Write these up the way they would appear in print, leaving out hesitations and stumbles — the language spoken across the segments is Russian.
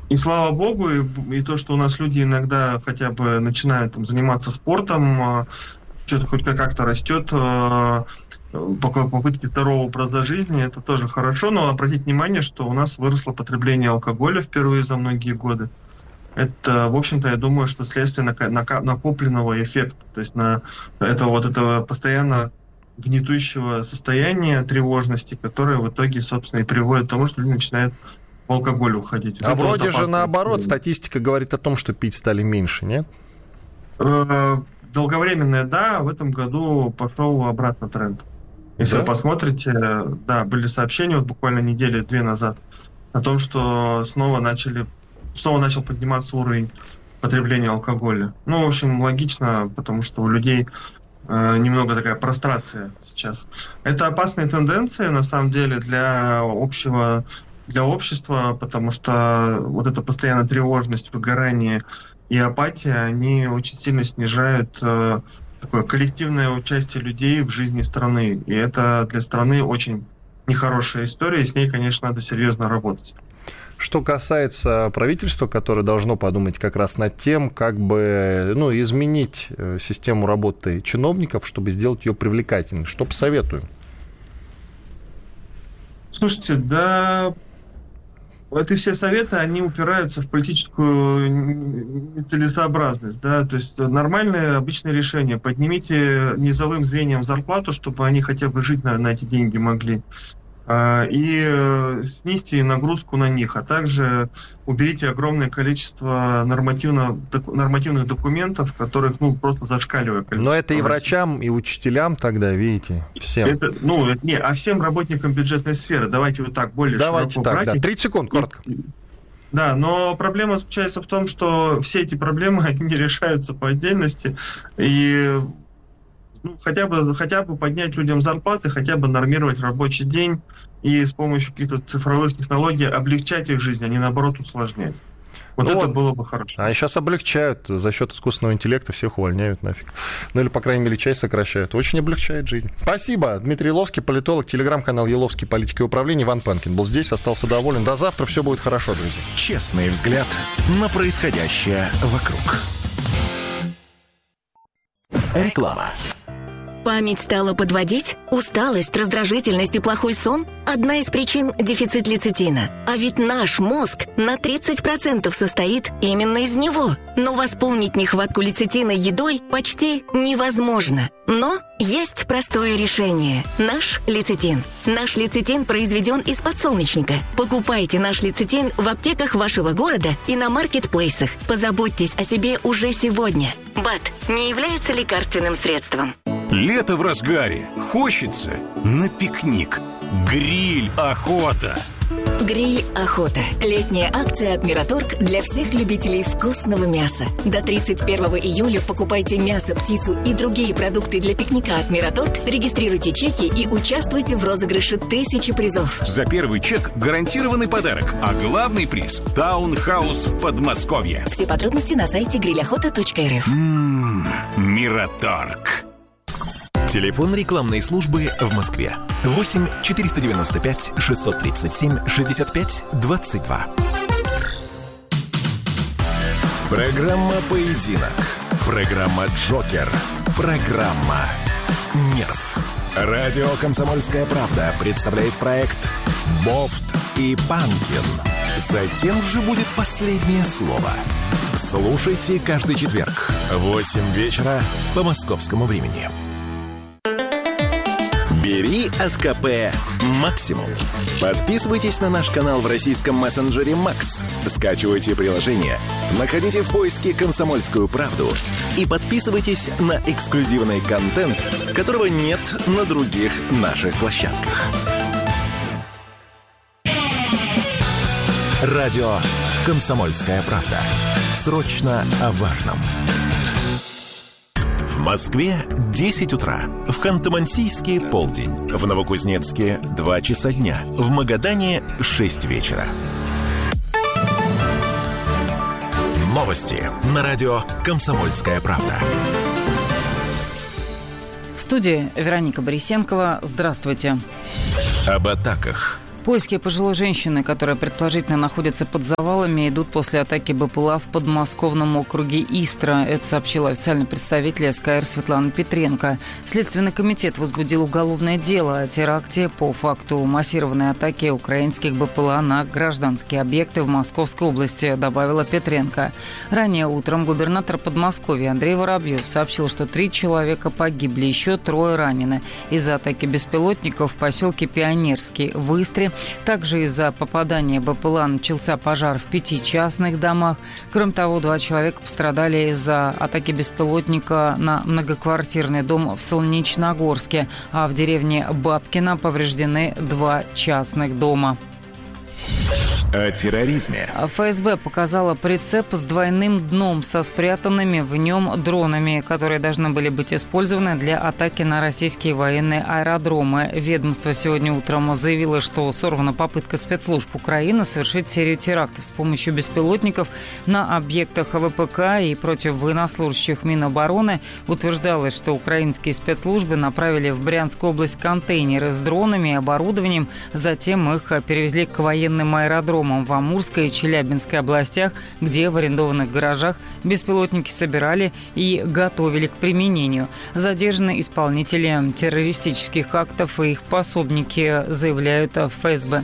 И слава богу, и то, что у нас люди иногда хотя бы начинают там заниматься спортом, что-то хоть как-то растет, попытки здорового образа жизни, это тоже хорошо, но обратите внимание, что у нас выросло потребление алкоголя впервые за многие годы. Это, в общем-то, я думаю, что следствие накопленного эффекта, то есть этого постоянно гнетущего состояния тревожности, которое в итоге, собственно, и приводит к тому, что люди начинают в алкоголь уходить. А вроде же наоборот, статистика говорит о том, что пить стали меньше, нет? Долговременное, да, в этом году пошел обратно тренд. Если вы посмотрите, да, были сообщения вот буквально недели-две назад о том, что снова начал подниматься уровень потребления алкоголя. Ну, в общем, логично, потому что у людей немного такая прострация сейчас. Это опасные тенденции, на самом деле, для общества, потому что вот эта постоянная тревожность, выгорание и апатия, они очень сильно снижают такое коллективное участие людей в жизни страны. И это для страны очень нехорошая история, и с ней, конечно, надо серьезно работать. Что касается правительства, которое должно подумать как раз над тем, как бы изменить систему работы чиновников, чтобы сделать ее привлекательной, что посоветую? Слушайте, да, эти все советы, они упираются в политическую нецелесообразность, да, то есть нормальное обычное решение: поднимите низовым звеньям зарплату, чтобы они хотя бы жить на эти деньги могли, и снизьте нагрузку на них, а также уберите огромное количество нормативных документов, которых, просто зашкаливает количество. Но это и врачам, и учителям тогда, видите, всем. А всем работникам бюджетной сферы. Давайте вот так, более Давайте широко так, брать. да. 30 секунд, коротко. Да, но проблема заключается в том, что все эти проблемы, они не решаются по отдельности, и хотя бы поднять людям зарплаты, хотя бы нормировать рабочий день и с помощью каких-то цифровых технологий облегчать их жизнь, а не наоборот усложнять. Было бы хорошо. А сейчас облегчают. За счет искусственного интеллекта всех увольняют нафиг. Или, по крайней мере, часть сокращают. Очень облегчает жизнь. Спасибо. Дмитрий Еловский, политолог, телеграм-канал Еловский политики и управления. Иван Панкин был здесь, остался доволен. До завтра. Все будет хорошо, друзья. Честный взгляд на происходящее вокруг. Реклама. Память стала подводить? Усталость, раздражительность и плохой сон? Одна из причин – дефицит лецитина. А ведь наш мозг на 30% состоит именно из него. Но восполнить нехватку лецитина едой почти невозможно. Но есть простое решение – наш лецитин. Наш лецитин произведен из подсолнечника. Покупайте наш лецитин в аптеках вашего города и на маркетплейсах. Позаботьтесь о себе уже сегодня. БАД не является лекарственным средством. Лето в разгаре. Хочется на пикник. Гриль охота. Гриль охота. Летняя акция от Мираторг для всех любителей вкусного мяса. До 31 июля покупайте мясо, птицу и другие продукты для пикника от Мираторг, регистрируйте чеки и участвуйте в розыгрыше 1000 призов. За первый чек гарантированный подарок, а главный приз – таунхаус в Подмосковье. Все подробности на сайте grillохота.рф. Мираторг. Телефон рекламной службы в Москве. 8 495 637 65 22. Программа «Поединок». Программа «Джокер». Программа «Нерв». Радио «Комсомольская правда» представляет проект «Бофт и Панкин». За кем же будет последнее слово? Слушайте каждый четверг в 8 вечера по московскому времени. Бери от КП максимум. Подписывайтесь на наш канал в российском мессенджере Макс. Скачивайте приложение, находите в поиске «Комсомольскую правду» и подписывайтесь на эксклюзивный контент, которого нет на других наших площадках. Радио «Комсомольская правда». Срочно о важном. В Москве 10 утра, в Ханты-Мансийске полдень, в Новокузнецке 2 часа дня, в Магадане 6 вечера. Новости на радио «Комсомольская правда». В студии Вероника Борисенкова. Здравствуйте. Об атаках, Поиски пожилой женщины, которая предположительно находится под завалами, идут после атаки БПЛА в подмосковном округе Истра. Это сообщила официальный представитель СКР Светлана Петренко. Следственный комитет возбудил уголовное дело о теракте по факту массированной атаки украинских БПЛА на гражданские объекты в Московской области, добавила Петренко. Ранее утром губернатор Подмосковья Андрей Воробьев сообщил, что 3 человека погибли, еще 3 ранены из-за атаки беспилотников в поселке Пионерский в Истре. Также из-за попадания БПЛА начался пожар в 5 частных домах. Кроме того, 2 человека пострадали из-за атаки беспилотника на многоквартирный дом в Солнечногорске, а в деревне Бабкино повреждены 2 частных дома. О терроризме. ФСБ показала прицеп с двойным дном со спрятанными в нем дронами, которые должны были быть использованы для атаки на российские военные аэродромы. Ведомство сегодня утром заявило, что сорвана попытка спецслужб Украины совершить серию терактов с помощью беспилотников на объектах ВПК и против военнослужащих Минобороны. Утверждалось, что украинские спецслужбы направили в Брянскую область контейнеры с дронами и оборудованием, затем их перевезли к военным аэродромам в Амурской и Челябинской областях, где в арендованных гаражах беспилотники собирали и готовили к применению. Задержаны исполнители террористических актов и их пособники, заявляют в ФСБ.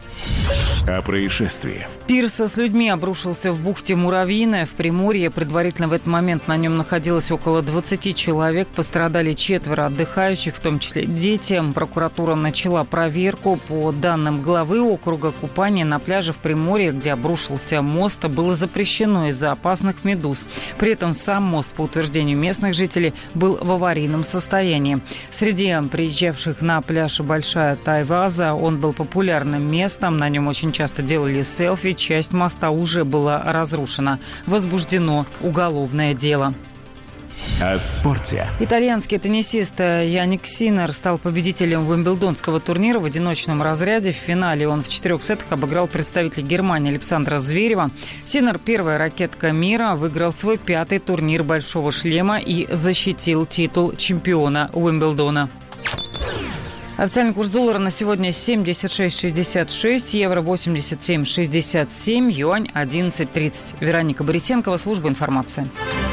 О происшествии. Пирс с людьми обрушился в бухте Муравьиная в Приморье. Предварительно в этот момент на нем находилось около 20 человек. Пострадали 4 отдыхающих, в том числе дети. Прокуратура начала проверку. По данным главы округа, купание на пляже в Приморье, где обрушился мост, было запрещено из-за опасных медуз. При этом сам мост, по утверждению местных жителей, был в аварийном состоянии. Среди приезжавших на пляж Большая Тайваза он был популярным местом. На нем очень часто делали селфи. Часть моста уже была разрушена. Возбуждено уголовное дело. О спорте. Итальянский теннисист Яник Синнер стал победителем Уимблдонского турнира в одиночном разряде. В финале он в 4 сетах обыграл представителя Германии Александра Зверева. Синнер, первая ракетка мира, выиграл свой 5-й турнир «Большого шлема» и защитил титул чемпиона Уимблдона. Официальный курс доллара на сегодня 76,66, евро 87,67, юань 11,30. Вероника Борисенкова, служба информации.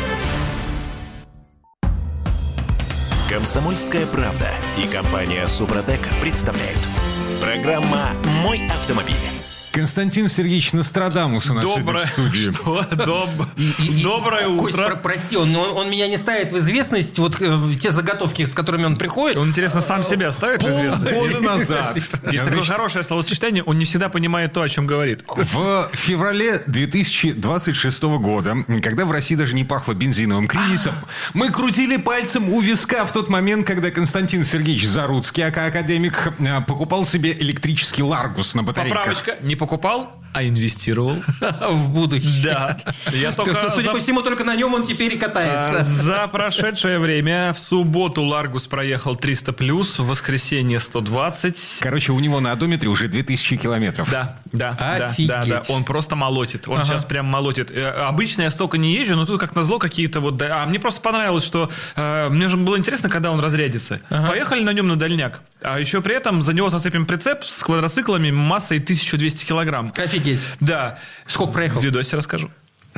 «Комсомольская правда» и компания «Супротек» представляют. Программа «Мой автомобиль». Константин Сергеевич Нострадамус у нас сегодня в студии. Доброе утро. Кость, прости, он меня не ставит в известность, вот те заготовки, с которыми он приходит. Он, интересно, сам себя ставит в известность? Полгода назад. Есть такое хорошее словосочетание, он не всегда понимает то, о чем говорит. В феврале 2026 года, когда в России даже не пахло бензиновым кризисом, мы крутили пальцем у виска в тот момент, когда Константин Сергеевич Заруцкий, академик, покупал себе электрический Ларгус на батарейках. Поправочка, не покупал, а инвестировал. В будущее. Да. Я только судя по всему, только на нем он теперь и катается. За прошедшее время в субботу Ларгус проехал 300+, в воскресенье 120. Короче, у него на одометре уже 2000 километров. Да. Он просто молотит. Он сейчас прям молотит. Обычно я столько не езжу, но тут как назло какие-то вот... А мне просто понравилось, что... Мне же было интересно, когда он разрядится. Поехали на нем на дальняк. А еще при этом за него зацепим прицеп с квадроциклами массой 1200 килограмм. Офигеть. Да. Сколько проехал? В видосе расскажу.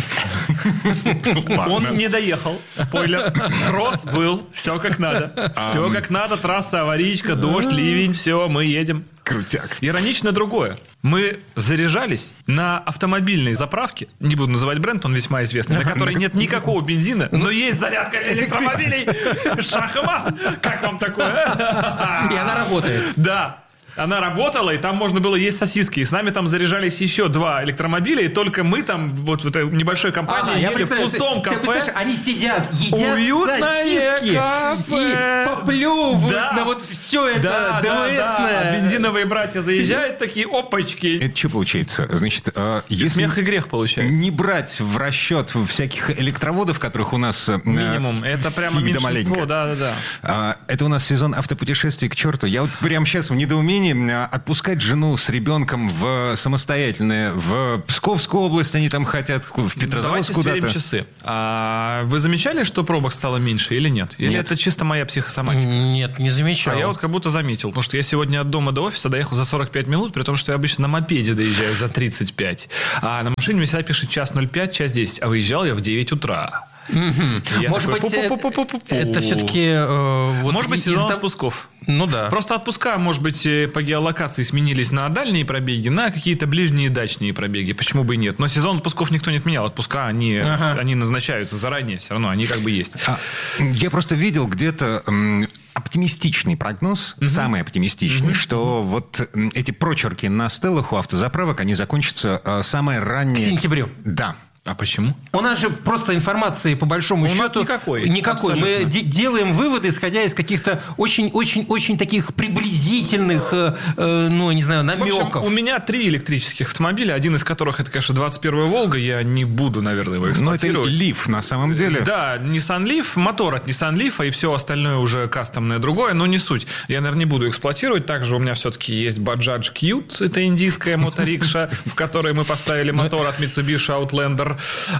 Он не доехал. Спойлер. Трос был. Все как надо. Все как надо. Трасса, аварийка, дождь, ливень. Все, мы едем. Крутяк. Иронично другое. Мы заряжались на автомобильной заправке, не буду называть бренд, он весьма известный, на которой нет никакого бензина, но есть зарядка электромобилей. Шахмат! Как вам такое? И она работает. Да. Она работала, и там можно было есть сосиски. И с нами там заряжались еще 2 электромобиля, и только мы там, вот в этой небольшой компании, ели в пустом кафе. Они сидят, едят уютное сосиски кафе. И поплевывают на вот все это ДВСное. А бензиновые братья заезжают такие, опачки. Это что получается? Значит, если смех и грех получается. Не брать в расчет всяких электроводов, которых у нас... Минимум. Это прямо меньшинство, да. Это у нас сезон автопутешествий к черту. Я вот прямо сейчас в недоумении времени отпускать жену с ребенком самостоятельно в Псковскую область, они там хотят, в Петрозаводск куда-то. Давайте сверим часы. Вы замечали, что пробок стало меньше или нет? Или нет. Это чисто моя психосоматика? Нет, не замечал. А я вот как будто заметил, потому что я сегодня от дома до офиса доехал за 45 минут, при том, что я обычно на мопеде доезжаю за 35. А на машине мне всегда пишет час 05, час 10, а выезжал я в 9 утра. Может быть, это все-таки... Может быть, сезон отпусков. Ну да. Просто отпуска, может быть, по геолокации сменились на дальние пробеги, на какие-то ближние дачные пробеги. Почему бы и нет? Но сезон отпусков никто не отменял. Отпуска, они назначаются заранее, все равно они как бы есть. Я просто видел где-то... оптимистичный прогноз, самый оптимистичный, что вот эти прочерки на стеллах у автозаправок, они закончатся самое раннее... К сентябрю. Да. А почему? У нас же просто информации по большому счету... никакой. Мы делаем выводы, исходя из каких-то очень таких приблизительных, не знаю, намеков. В общем, у меня 3 электрических автомобиля, один из которых это, конечно, 21-я «Волга», я не буду, наверное, его эксплуатировать. Но это Leaf на самом деле. Да, Nissan Leaf, мотор от Nissan Leaf, и все остальное уже кастомное другое, но не суть. Я, наверное, не буду эксплуатировать. Также у меня все-таки есть Bajaj Qute, это индийская моторикша, в которой мы поставили мотор от Mitsubishi Outlander,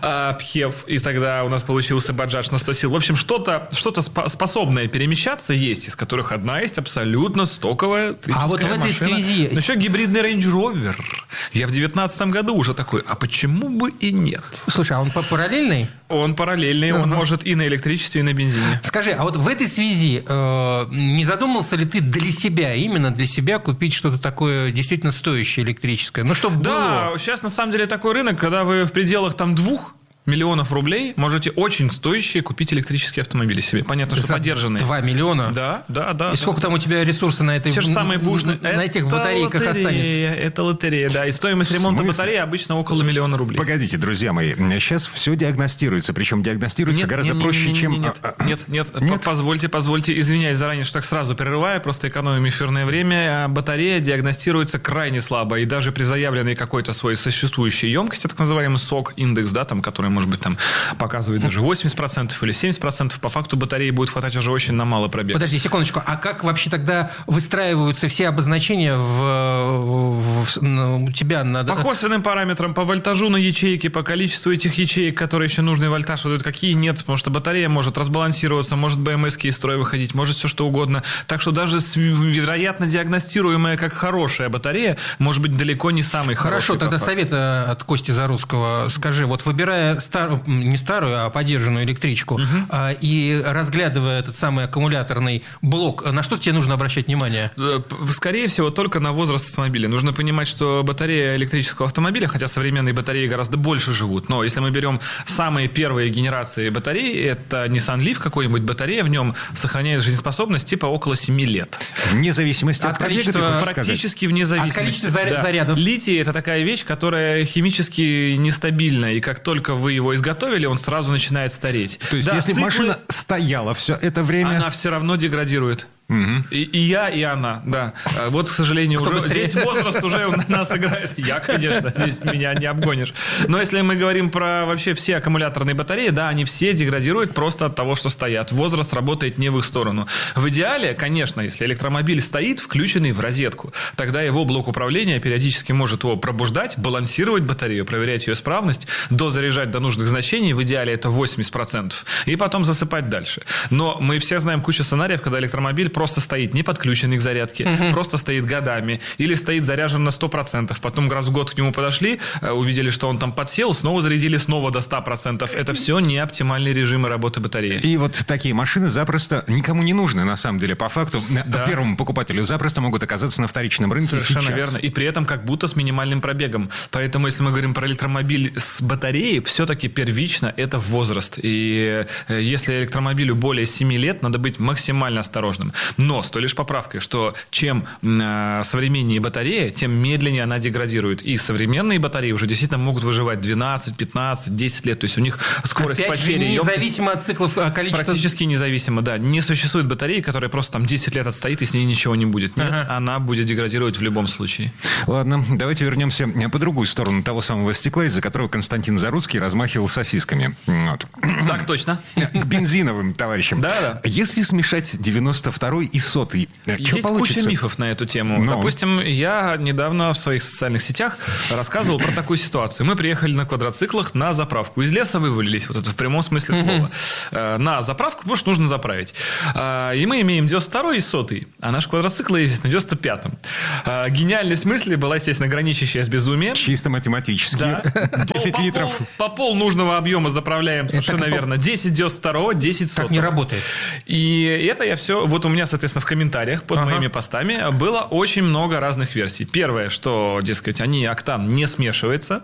Пхев, и тогда у нас получился Bajaj Настасил. В общем, что-то способное перемещаться есть, из которых одна есть абсолютно стоковая электрическая А вот в этой машина. связи... Но еще гибридный Range Rover. Я в 2019 году уже такой, а почему бы и нет? Слушай, а он параллельный? Он параллельный, он может и на электричестве, и на бензине. Скажи, а вот в этой связи не задумался ли ты именно для себя купить что-то такое действительно стоящее электрическое? Ну, чтобы Да, было... сейчас на самом деле такой рынок, когда вы в пределах 2 миллионов рублей можете очень стоящие купить электрические автомобили себе. Понятно, что подержанные. 2 миллиона? Да. И сколько там у тебя ресурсы на этой... Те же самые бушные. На этих батарейках останется? Это лотерея, да. И стоимость ремонта батареи обычно около 1 000 000 рублей. Погодите, друзья мои, сейчас все диагностируется, причем диагностируется гораздо проще, чем... Нет. Позвольте, извиняюсь заранее, что так сразу перерываю, просто экономим эфирное время. Батарея диагностируется крайне слабо, и даже при заявленной какой-то своей существующей емкости, так называемый СОК, индекс, да, там, который может быть, там показывает даже 80% или 70%, по факту батареи будет хватать уже очень на мало пробег. Подожди, секундочку, а как вообще тогда выстраиваются все обозначения у тебя? По косвенным параметрам, по вольтажу на ячейке, по количеству этих ячеек, которые еще нужный вольтаж выдают, какие нет, потому что батарея может разбалансироваться, может БМС-ки из строя выходить, может все что угодно. Так что даже вероятно диагностируемая как хорошая батарея может быть далеко не самый хороший. Хорошо, тогда совет от Кости Заруцкого. Скажи, вот выбирая не старую, а подержанную электричку, и разглядывая этот самый аккумуляторный блок, на что тебе нужно обращать внимание? Скорее всего, только на возраст автомобиля. Нужно понимать, что батарея электрического автомобиля, хотя современные батареи гораздо больше живут, но если мы берем самые первые генерации батарей, это Nissan Leaf, какой-нибудь батарея, в нем сохраняет жизнеспособность типа около 7 лет. Вне зависимости от количества, практически вне зависимости. От количества зарядов. Литий – это такая вещь, которая химически нестабильна, и как только вы его изготовили, он сразу начинает стареть. То есть, если машина стояла все это время... Она все равно деградирует. И я, и она, да. Вот, к сожалению, Кто уже быстрее? здесь возраст уже у нас играет. Я, конечно, здесь меня не обгонишь. Но если мы говорим про вообще все аккумуляторные батареи, да, они все деградируют просто от того, что стоят. Возраст работает не в их сторону. В идеале, конечно, если электромобиль стоит, включенный в розетку, тогда его блок управления периодически может его пробуждать, балансировать батарею, проверять ее исправность, дозаряжать до нужных значений, в идеале это 80%, и потом засыпать дальше. Но мы все знаем кучу сценариев, когда электромобиль просто стоит не подключенный к зарядке, просто стоит годами, или стоит заряжен на 100%. Потом раз в год к нему подошли, увидели, что он там подсел, снова зарядили снова до 100%. Это все не оптимальные режимы работы батареи. И вот такие машины запросто никому не нужны, на самом деле, по факту. Да. Первому покупателю запросто могут оказаться на вторичном рынке. Совершенно сейчас. Верно. И при этом как будто с минимальным пробегом. Поэтому, если мы говорим про электромобиль с батареей, все-таки первично это возраст. И если электромобилю более 7 лет, надо быть максимально осторожным. Но с той лишь поправкой, что чем современнее батарея, тем медленнее она деградирует. И современные батареи уже действительно могут выживать 12, 15, 10 лет. То есть у них скорость опять потери... Же, независимо от циклов количества... Практически независимо, да. Не существует батареи, которая просто там 10 лет отстоит, и с ней ничего не будет. Нет, она будет деградировать в любом случае. Ладно, давайте вернемся по другую сторону того самого стекла, из-за которого Константин Заруцкий размахивал сосисками. Вот. Так точно. К бензиновым товарищам. Да. Если смешать 92 92-й и 100-й. Есть куча мифов на эту тему. Допустим, я недавно в своих социальных сетях рассказывал про такую ситуацию. Мы приехали на квадроциклах на заправку. Из леса вывалились, вот это в прямом смысле слова. На заправку, потому что нужно заправить. И мы имеем 92-й и 100-й, а наш квадроцикл ездит на 95-м. Гениальность мысли была, естественно, граничащая с безумием. Чисто математически. Да. 10 литров. По пол нужного объема заправляем, совершенно верно. 10 92-го, 10 100-го. Так не работает. И это я все... Вот у меня, соответственно, в комментариях под моими постами было очень много разных версий. Первое, что, дескать, октан не смешивается.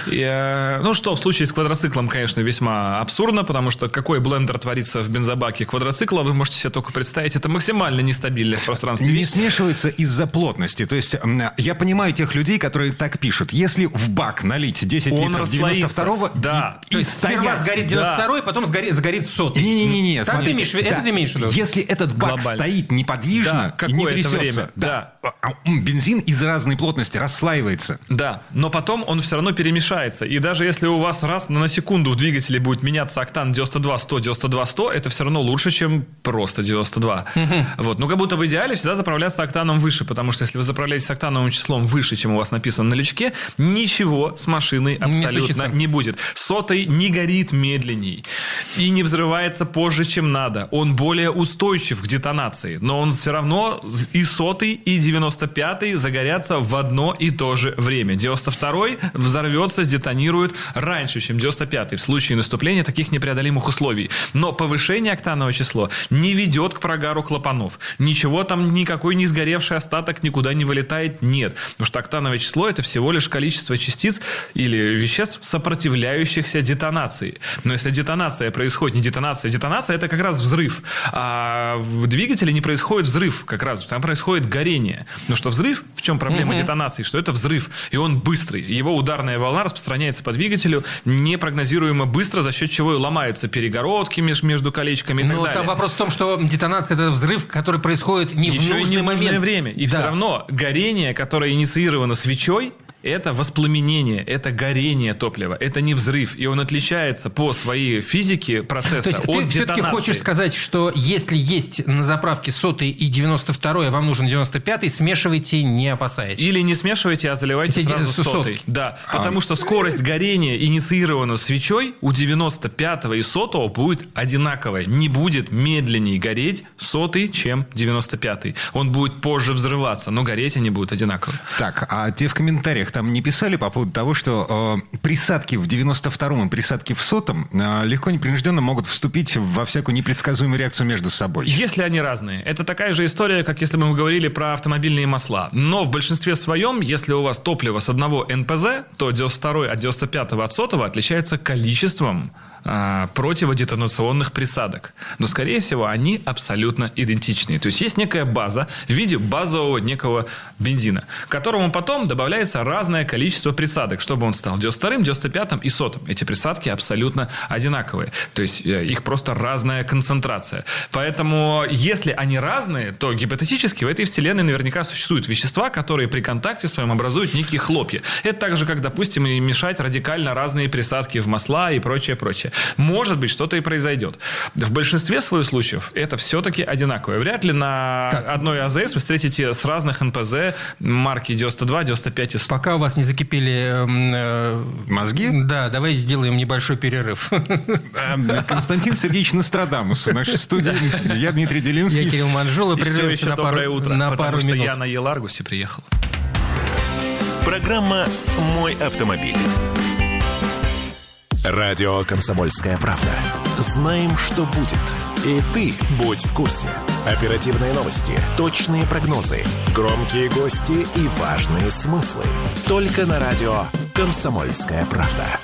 Что в случае с квадроциклом, конечно, весьма абсурдно, потому что какой блендер творится в бензобаке квадроцикла, вы можете себе только представить. Это максимально нестабильность в пространстве. Не смешивается из-за плотности. То есть я понимаю тех людей, которые так пишут. Если в бак налить 10 литров 92-го... Да. То есть сперва сгорит 92-й, потом загорит 100-й. Не-не-не, смотри. Это ты имеешь в виду? Если этот бак стоит неподвижно и не трясется, бензин из-за разной плотности расслаивается. Да, но потом он все равно перемешается. И даже если у вас раз на секунду в двигателе будет меняться октан 92-100, 92-100, это все равно лучше, чем просто 92. Вот. Как будто в идеале всегда заправляться октаном выше, потому что если вы заправляетесь октановым числом выше, чем у вас написано на лючке, ничего с машиной абсолютно не будет. 100-й не горит медленней и не взрывается позже, чем надо. Он более устойчив к детонации, но он все равно и 100-й, и 95-й загорятся в одно и то же время. 92-й взорвется, сдетонирует раньше, чем 95-й в случае наступления таких непреодолимых условий. Но повышение октанового числа не ведет к прогару клапанов. Ничего там, никакой не сгоревший остаток никуда не вылетает, нет. Потому что октановое число – это всего лишь количество частиц или веществ, сопротивляющихся детонации. Но если детонация происходит, не детонация, детонация – это как раз взрыв. А в двигателе не происходит взрыв как раз, там происходит горение. Потому что взрыв, в чем проблема детонации, что это взрыв, и он быстрый. Его ударная волна распространяется по двигателю непрогнозируемо быстро, за счет чего и ломаются перегородки между колечками и так далее. Там вопрос в том, что детонация – это взрыв, который происходит не в нужное время. И все равно горение, которое инициировано свечой, это воспламенение, это горение топлива, это не взрыв. И он отличается по своей физике процесса от детонации. То есть ты все-таки хочешь сказать, что если есть на заправке 100-й и 92-й, а вам нужен 95-й, смешивайте, не опасаясь. Или не смешивайте, а заливайте сразу 100-й. Да, потому что скорость горения инициирована свечой у 95-го и 100-го будет одинаковая. Не будет медленнее гореть 100-й, чем 95-й. Он будет позже взрываться, но гореть они будут одинаково. Так, а те в комментариях там не писали по поводу того, что присадки в 92-м и присадки в 100-м легко непринужденно могут вступить во всякую непредсказуемую реакцию между собой. Если они разные. Это такая же история, как если бы мы говорили про автомобильные масла. Но в большинстве своем, если у вас топливо с одного НПЗ, то 92-й от 95-го от 100-го отличается количеством противодетонационных присадок. Но, скорее всего, они абсолютно идентичные. То есть есть некая база в виде базового некого бензина, к которому потом добавляется разное количество присадок, чтобы он стал 92-м, 95-м и 100-м. Эти присадки абсолютно одинаковые. То есть их просто разная концентрация. Поэтому, если они разные, то гипотетически в этой вселенной наверняка существуют вещества, которые при контакте с вами образуют некие хлопья. Это так же, как, допустим, мешать радикально разные присадки в масла и прочее. Может быть, что-то и произойдет. В большинстве своих случаев это все-таки одинаковое. Вряд ли на одной АЗС вы встретите с разных НПЗ марки 92, 95 и 100. Пока у вас не закипели мозги? Да, давайте сделаем небольшой перерыв. Константин Сергеевич Нострадамус в нашей студии. Я Дмитрий Делинский. Я Кирилл Манжула. Прерываемся на пару минут. Потому что я на Еларгусе приехал. Программа «Мой автомобиль». Радио «Комсомольская правда». Знаем, что будет. И ты будь в курсе. Оперативные новости, точные прогнозы, громкие гости и важные смыслы. Только на радио «Комсомольская правда».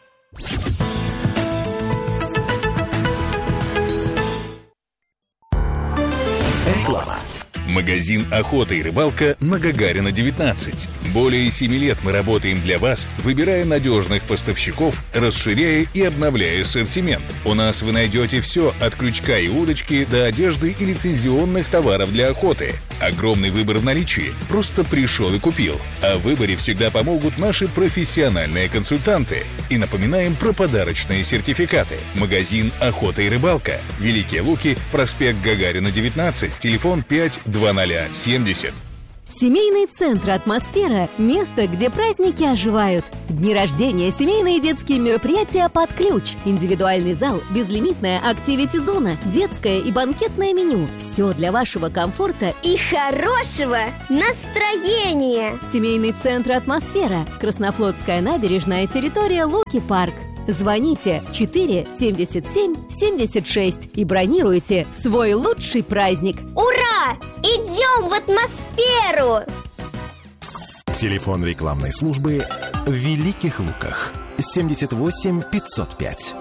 Реклама. Магазин «Охота и рыбалка» на Гагарина, 19. Более 7 лет мы работаем для вас, выбирая надежных поставщиков, расширяя и обновляя ассортимент. У нас вы найдете все от крючка и удочки до одежды и лицензионных товаров для охоты. Огромный выбор в наличии. Просто пришел и купил. А в выборе всегда помогут наши профессиональные консультанты. И напоминаем про подарочные сертификаты. Магазин «Охота и рыбалка». Великие Луки, проспект Гагарина, 19, телефон 52070. Семейный центр «Атмосфера» – место, где праздники оживают. Дни рождения, семейные и детские мероприятия под ключ. Индивидуальный зал, безлимитная активити-зона, детское и банкетное меню. Все для вашего комфорта и хорошего настроения. Семейный центр «Атмосфера». Краснофлотская набережная, территория Луки-парк. Звоните 4 77 76 и бронируйте свой лучший праздник. Ура! Идем в атмосферу! Телефон рекламной службы в Великих Луках 78 505.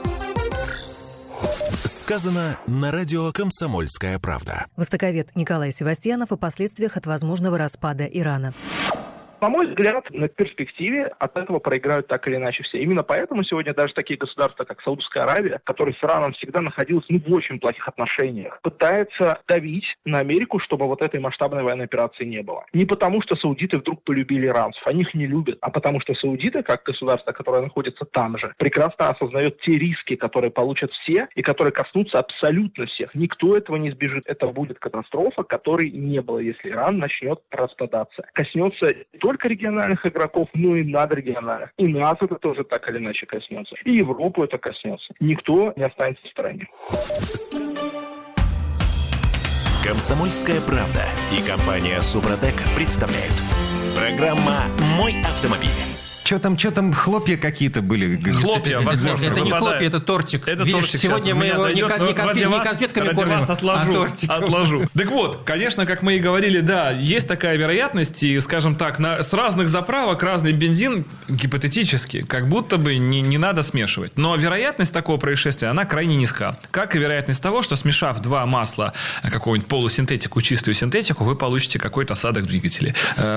Сказано на радио «Комсомольская правда». Востоковед Николай Севастьянов о последствиях от возможного распада Ирана. На мой взгляд, на перспективе от этого проиграют так или иначе все. Именно поэтому сегодня даже такие государства, как Саудовская Аравия, которая с Ираном всегда находилась в очень плохих отношениях, пытается давить на Америку, чтобы вот этой масштабной военной операции не было. Не потому, что саудиты вдруг полюбили иранцев, они их не любят, а потому что саудиты, как государство, которое находится там же, прекрасно осознает те риски, которые получат все и которые коснутся абсолютно всех. Никто этого не избежит. Это будет катастрофа, которой не было, если Иран начнет распадаться. Коснется только региональных игроков, но и надрегиональных. И нас это тоже так или иначе коснется. И Европу это коснется. Никто не останется в стороне. «Комсомольская правда» и компания «Супротек» представляют. Программа «Мой автомобиль». Что там, хлопья какие-то были? Хлопья, возможно. Это не хлопья, это тортик. Это видишь, тортик. Сегодня мы его не конфетками кормим, а тортиком. Отложу. Так вот, конечно, как мы и говорили, да, есть такая вероятность, и, скажем так, с разных заправок разный бензин гипотетически, как будто бы не надо смешивать. Но вероятность такого происшествия, она крайне низка. Как и вероятность того, что смешав два масла, какую-нибудь полусинтетику, чистую синтетику, вы получите какой-то осадок в двигателе.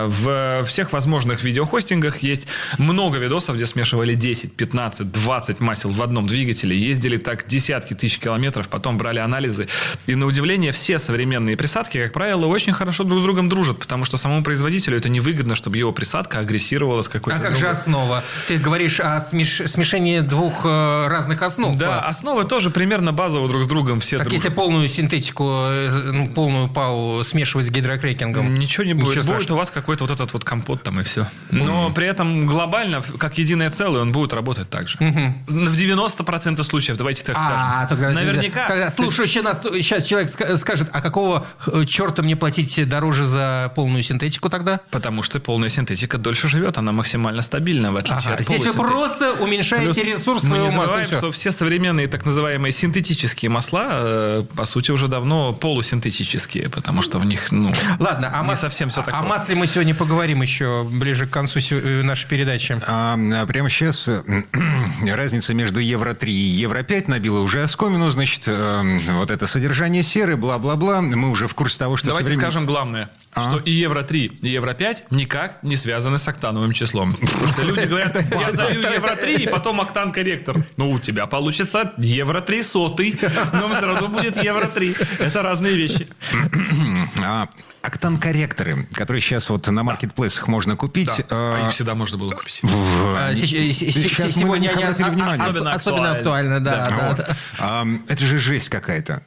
В всех возможных видеохостингах есть много видосов, где смешивали 10, 15, 20 масел в одном двигателе, ездили так десятки тысяч километров, потом брали анализы. И на удивление, все современные присадки, как правило, очень хорошо друг с другом дружат, потому что самому производителю это невыгодно, чтобы его присадка агрессировала с какой-то как же основа? Ты говоришь о смешении двух разных основ. Да, основы тоже примерно базово друг с другом все так дружат. Если полную синтетику, полную ПАУ смешивать с гидрокрекингом? Ничего не будет. Будет у вас какой-то вот этот вот компот там и все. Но при этом глобально, как единое целое, он будет работать так же. В 90% случаев, давайте так скажем. Наверняка. Тогда слушающий нас сейчас человек скажет, а какого черта мне платить дороже за полную синтетику тогда? Потому что полная синтетика дольше живет, она максимально стабильна, в отличие от здесь вы просто уменьшаете ресурс своего масла. Мы не забываем, что все современные так называемые синтетические масла, по сути, уже давно полусинтетические, потому что в них, ладно, не совсем все так просто. О масле мы сегодня поговорим еще ближе к концу нашей передачи. Прямо сейчас разница между Евро-3 и Евро-5 набила уже оскомину, значит, вот это содержание серы, бла-бла-бла, мы уже в курсе того, что... Давайте скажем главное, что и Евро-3, и Евро-5 никак не связаны с октановым числом. Потому что люди говорят, я залью Евро-3 и потом октан-корректор. У тебя получится Евро-3 сотый, но все равно будет Евро-3. Это разные вещи. Октан-корректоры, которые сейчас вот на маркетплейсах можно купить. Да, их всегда можно было купить. Сейчас сегодня мы на них обратили внимание. Особенно актуально, да. Это же жесть какая-то.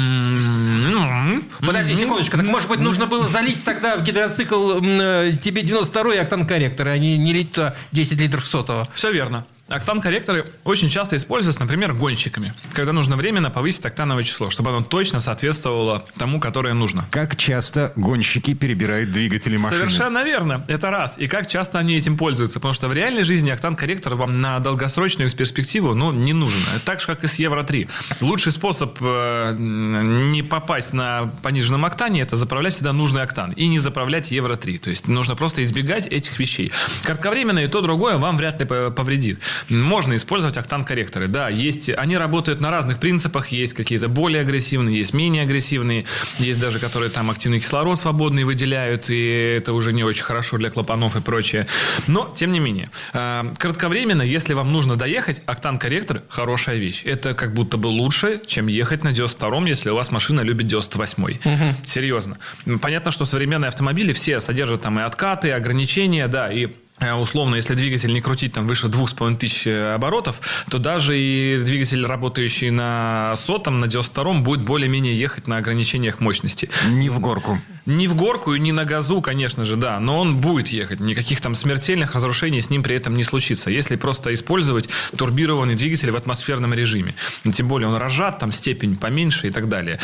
Подожди секундочку, так может быть нужно было залить тогда в гидроцикл тебе 92-й октан-корректор, а не лить туда 10 литров сотого? Все верно. Октан-корректоры очень часто используются, например, гонщиками, когда нужно временно повысить октановое число, чтобы оно точно соответствовало тому, которое нужно. Как часто гонщики перебирают двигатели машины? Совершенно верно. Это раз. И как часто они этим пользуются. Потому что в реальной жизни октан-корректор вам на долгосрочную перспективу не нужен. Это так же, как и с Евро-3. Лучший способ не попасть на пониженном октане – это заправлять всегда нужный октан. И не заправлять Евро-3. То есть нужно просто избегать этих вещей. Кратковременно и то, другое вам вряд ли повредит. можно использовать октан-корректоры. Да, они работают на разных принципах. Есть какие-то более агрессивные, есть менее агрессивные. Есть даже, которые там активный кислород свободный выделяют, и это уже не очень хорошо для клапанов и прочее. Но, тем не менее, кратковременно, если вам нужно доехать, октан-корректор – хорошая вещь. Это как будто бы лучше, чем ехать на 92-м, если у вас машина любит 98-й. Серьезно. Понятно, что современные автомобили все содержат там и откаты, и ограничения, да, и условно, если двигатель не крутить там выше 2500 оборотов, то даже и двигатель, работающий на 100-м, на 92-м, будет более-менее ехать на ограничениях мощности. Не в горку. Не в горку и не на газу, конечно же, да, но он будет ехать. Никаких там смертельных разрушений с ним при этом не случится, если просто использовать турбированный двигатель в атмосферном режиме. Тем более он разжат, там степень поменьше и так далее.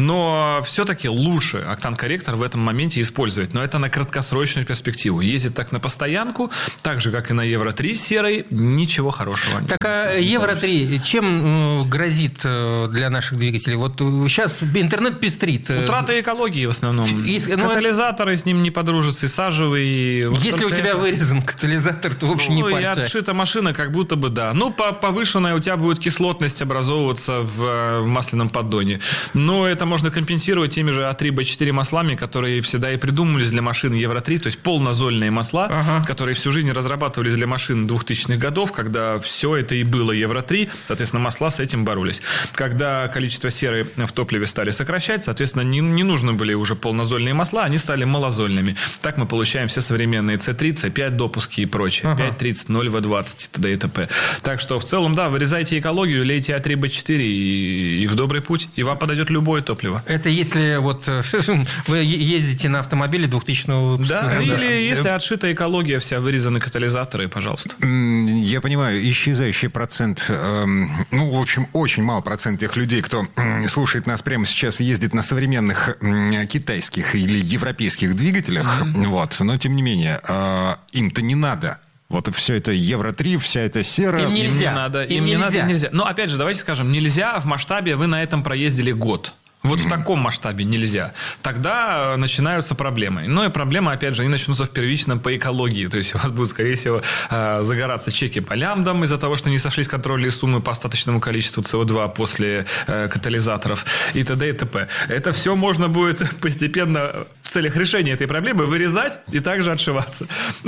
Но все-таки лучше октан-корректор в этом моменте использовать. Но это на краткосрочную перспективу. Ездить так на постоянку, так же, как и на Евро-3 серой, ничего хорошего. Так, а Евро-3 чем грозит для наших двигателей? Вот сейчас интернет пестрит. Утрата экологии в основном. Катализаторы с ним не подружатся, и сажевые. Если у тебя вырезан катализатор, то, в общем, не парься. И отшита машина, как будто бы да. Повышенная у тебя будет кислотность образовываться в масляном поддоне. Но это можно компенсировать теми же А3Б4 маслами, которые всегда и придумывались для машин Евро-3, то есть полнозольные масла, которые всю жизнь разрабатывались для машин 2000-х годов, когда все это и было Евро-3, соответственно, масла с этим боролись. Когда количество серы в топливе стали сокращать, соответственно, не нужны были уже полнозольные масла, они стали малозольными. Так мы получаем все современные C3, C5 допуски и прочее. 5.30, 0В20 и т.д. и т.п. Так что в целом, да, вырезайте экологию, лейте А3Б4 и в добрый путь, и вам подойдет любое топливо. Это если вот вы ездите на автомобиле 2000-го выпуска. Да, или если отшита экология вся, вырезаны катализаторы, пожалуйста. Я понимаю, исчезающий процент, в общем, очень мал процент тех людей, кто слушает нас прямо сейчас и ездит на современных китайских или европейских двигателях, но тем не менее, им-то не надо. Вот все это Евро-3, вся эта сера. Им не надо. Но опять же, давайте скажем, нельзя в масштабе вы на этом проездили год. Вот в таком масштабе нельзя. Тогда начинаются проблемы. Но и проблемы, опять же, они начнутся в первичном по экологии. То есть у вас будут, скорее всего, загораться чеки по лямбдам из-за того, что не сошлись контрольные суммы по остаточному количеству СО2 после катализаторов и т.д. и т.п. Это все можно будет постепенно в целях решения этой проблемы вырезать и также отшиваться.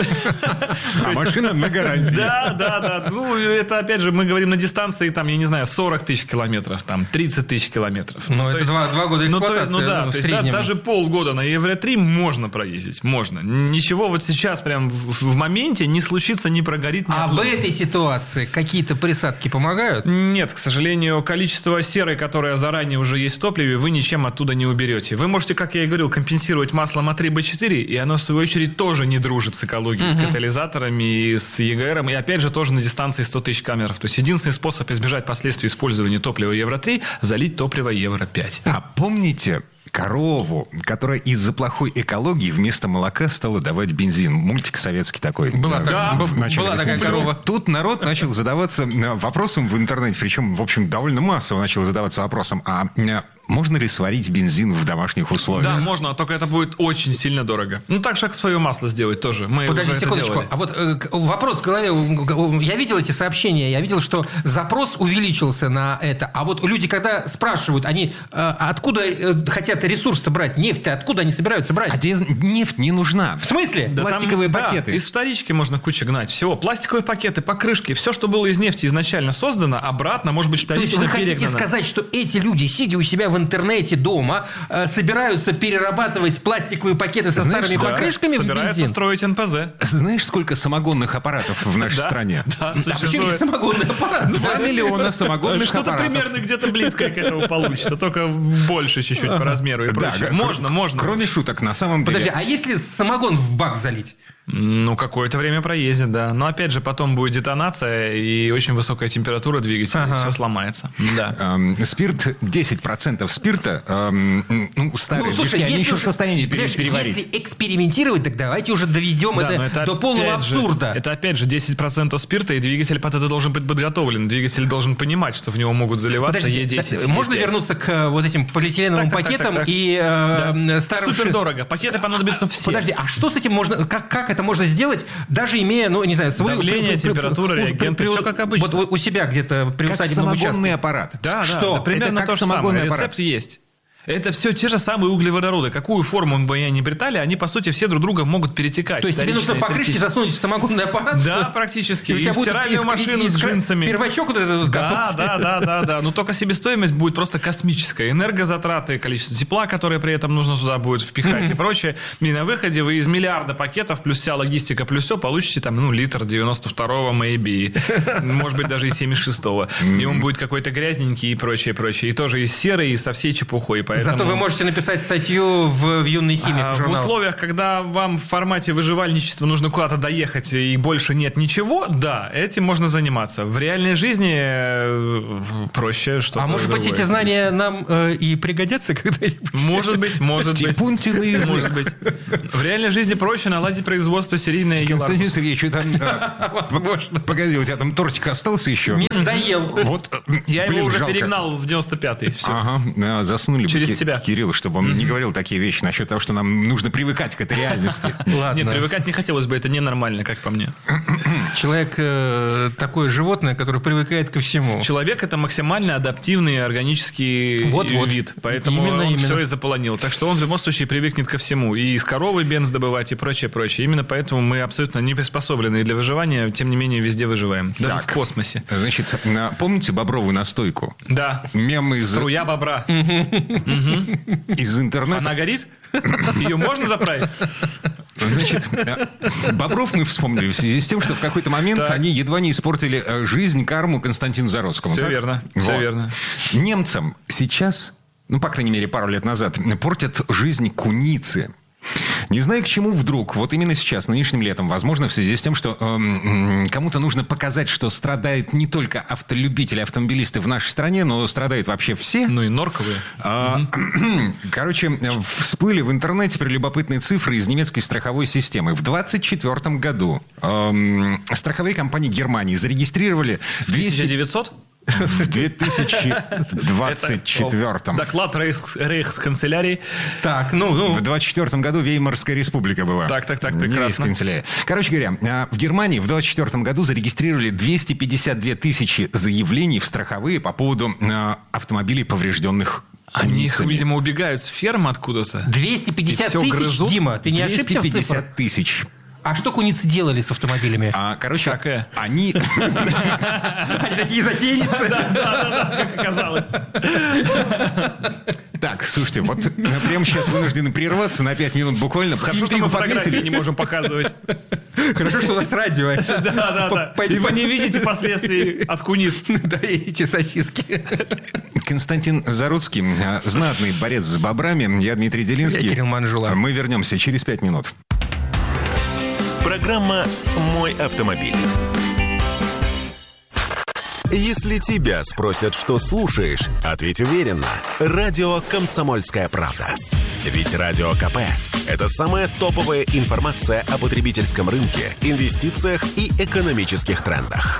А машина на гарантии. Да. Это, опять же, мы говорим на дистанции, там, я не знаю, 40 тысяч километров, там, 30 тысяч километров. Но это 2 года эксплуатации. То есть даже полгода на Евро-3 можно проездить, можно. Ничего вот сейчас прям в моменте не случится, не прогорит. А в этой ситуации какие-то присадки помогают? Нет, к сожалению, количество серы, которое заранее уже есть в топливе, вы ничем оттуда не уберете. Вы можете, как я и говорил, компенсировать маслом А3Б4, и оно, в свою очередь, тоже не дружит с экологией, с катализаторами, и с ЕГРом, и опять же тоже на дистанции 100 тысяч километров. То есть единственный способ избежать последствий использования топлива Евро-3 – залить топливо Евро-5. А помните корову, которая из-за плохой экологии вместо молока стала давать бензин? Мультик советский такой. Была такая корова. Тут народ начал задаваться вопросом в интернете, причем, в общем, довольно массово начал задаваться вопросом, можно ли сварить бензин в домашних условиях? Да, можно, только это будет очень сильно дорого. Так же, как свое масло сделать тоже. Мы Подожди уже секундочку. Это а вот вопрос в голове. Я видел эти сообщения, я видел, что запрос увеличился на это. А вот люди, когда спрашивают, они откуда хотят ресурс-то брать? Нефть-то откуда они собираются брать? А нефть не нужна. В смысле? Да, пластиковые пакеты. Из вторички можно кучу гнать. Всего. Пластиковые пакеты, покрышки. Все, что было из нефти изначально создано, обратно может быть вторично перегнано. То есть вы хотите сказать, что эти люди, сидя у себя в интернете дома, собираются перерабатывать пластиковые пакеты со старыми покрышками в бензин? Собираются строить НПЗ. Знаешь, сколько самогонных аппаратов в нашей стране? Да, почему здесь самогонный аппарат? 2 миллиона самогонных аппаратов. Что-то примерно где-то близко к этому получится, только больше чуть-чуть по размеру и прочее. Можно. Кроме шуток, на самом деле. Подожди, а если самогон в бак залить? Какое-то время проездит, да. Но, опять же, потом будет детонация и очень высокая температура двигателя, и все сломается. Да. Спирт, 10% спирта, старые движки, они еще в состоянии переварить. Если экспериментировать, так давайте уже доведем это до полного абсурда. Это, опять же, 10% спирта, и двигатель под это должен быть подготовлен. Двигатель должен понимать, что в него могут заливаться Е10. Можно вернуться к вот этим полиэтиленовым пакетам и старым... Супер дорого. Пакеты понадобятся все. Подожди, а что с этим можно... Как это можно сделать, даже имея, ну, не знаю, свой... Давление, температура, реагенты, все как обычно. Вот у себя где-то при усадебном участке. Как самогонный аппарат. Да, что? примерно Это как то же самое. аппарат. Рецепт есть. Это все те же самые углеводороды. Какую форму бы они ни притали, они, по сути, все друг друга могут перетекать. То есть тебе нужно покрышки засунуть в самогонный аппарат? Да, практически. И в стиральную машину с джинсами. Первачок вот этот Да. Но только себестоимость будет просто космическая. Энергозатраты, количество тепла, которое при этом нужно туда будет впихать и прочее. И на выходе вы из миллиарда пакетов, плюс вся логистика, плюс все, получите там, литр 92-го, maybe. Может быть, даже и 76-го. И он будет какой-то грязненький и прочее. И тоже и серый, и со всей чепухой. Зато вы можете написать статью в «Юный химик» журнал. В условиях, когда вам в формате выживальничества нужно куда-то доехать и больше нет ничего, да, этим можно заниматься. В реальной жизни проще что-то. А может быть, эти знания нам и пригодятся когда-нибудь? Может быть. Типунтин язык. Может быть. В реальной жизни проще наладить производство серийной еларгуса. Константин Сергеевич, возможно. Погоди, у тебя там тортик остался еще? Нет, доел. Вот, я его уже перегнал в 95-й. Ага, засунули через себя. Кирилл, чтобы он не говорил такие вещи насчет того, что нам нужно привыкать к этой реальности. Ладно. Нет, привыкать не хотелось бы, это ненормально, как по мне. Человек такое животное, которое привыкает ко всему. Человек – это максимально адаптивный органический вид, поэтому он все и заполонил. Так что он в любом случае привыкнет ко всему. И из коровы бенз добывать, и прочее. Именно поэтому мы абсолютно не приспособлены для выживания, тем не менее везде выживаем. Даже в космосе. Значит, помните бобровую настойку? Да. Мем из... Струя бобра. Из интернета. Она горит? Ее можно заправить? Значит, бобров мы вспомнили в связи с тем, что в какой-то момент они едва не испортили жизнь, карму Константину Заруцкому. Все верно. Немцам сейчас, по крайней мере, пару лет назад, портят жизнь куницы. Не знаю, к чему вдруг, вот именно сейчас, нынешним летом, возможно, в связи с тем, что кому-то нужно показать, что страдают не только автолюбители, автомобилисты в нашей стране, но страдают вообще все. Ну и норковые. Короче, всплыли в интернете прелюбопытные цифры из немецкой страховой системы. В 2024 году страховые компании Германии зарегистрировали... В 1900? В 2024. Доклад Рейхсканцелярии. Так, В 2024 году Веймарская республика была. Так, прекрасно. Короче говоря, в Германии в 2024 году зарегистрировали 252 тысячи заявлений в страховые по поводу автомобилей, поврежденных куницами. Они, видимо, убегают с ферм откуда-то. 250 тысяч, Дима, ты не ошибся в цифрах? 250 тысяч. А что куницы делали с автомобилями? Короче, они... Они такие затейницы. Да, как оказалось. Так, слушайте, вот прямо сейчас вынуждены прерваться на 5 минут буквально. Хорошо, что мы фотографии не можем показывать. Хорошо, что у вас радио. Да. И вы не видите последствий от куниц. Да, и эти сосиски. Константин Заруцкий, знатный борец с бобрами. Я Дмитрий Делинский. Я Кирилл Манжула. Мы вернемся через 5 минут. Программа «Мой автомобиль». Если тебя спросят, что слушаешь, ответь уверенно. Радио «Комсомольская правда». Ведь Радио КП – это самая топовая информация о потребительском рынке, инвестициях и экономических трендах.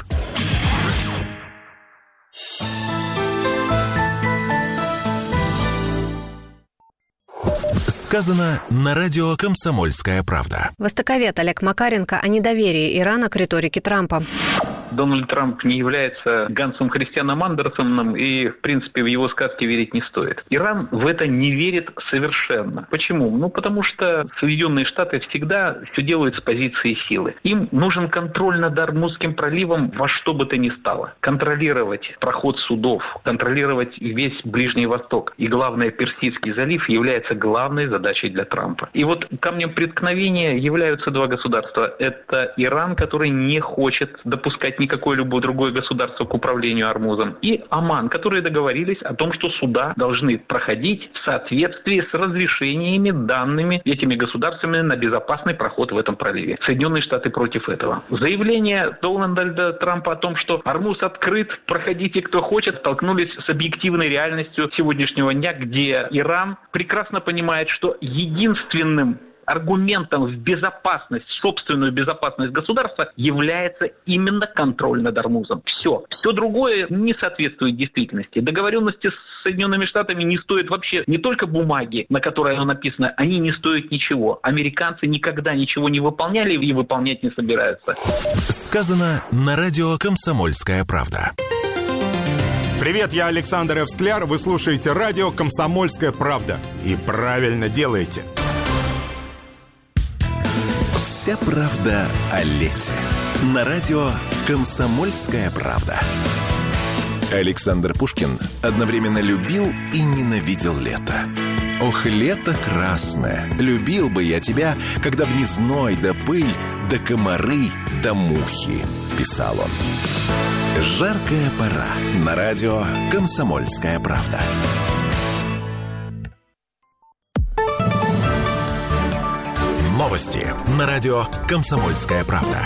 Сказано на радио «Комсомольская правда». Востоковед Олег Макаренко о недоверии Ирана к риторике Трампа. Дональд Трамп не является Гансом Христианом Андерсоном, и, в принципе, в его сказки верить не стоит. Иран в это не верит совершенно. Почему? Потому что Соединенные Штаты всегда все делают с позиции силы. Им нужен контроль над Ормузским проливом во что бы то ни стало. Контролировать проход судов, контролировать весь Ближний Восток. И, главное, Персидский залив является главной задачей для Трампа. И вот камнем преткновения являются два государства. Это Иран, который не хочет допускать никакое любое другое государство к управлению Ормузом, и Оман, которые договорились о том, что суда должны проходить в соответствии с разрешениями, данными этими государствами на безопасный проход в этом проливе. Соединенные Штаты против этого. Заявление Дональда Трампа о том, что Ормуз открыт, проходите кто хочет, столкнулись с объективной реальностью сегодняшнего дня, где Иран прекрасно понимает, что единственным аргументом в безопасность, собственную безопасность государства является именно контроль над Ормузом. Все. Все другое не соответствует действительности. Договоренности с Соединенными Штатами не стоят вообще не только бумаги, на которой оно написано, они не стоят ничего. Американцы никогда ничего не выполняли и выполнять не собираются. Сказано на радио «Комсомольская правда». Привет, я Александр Эвскляр. Вы слушаете радио «Комсомольская правда». И правильно делаете. Вся правда о лете. На радио «Комсомольская правда». Александр Пушкин одновременно любил и ненавидел лето. Ох, лето красное, любил бы я тебя, когда б не зной да пыль, да комары, да мухи, писал он. Жаркая пора. На радио «Комсомольская правда». Новости на радио «Комсомольская правда».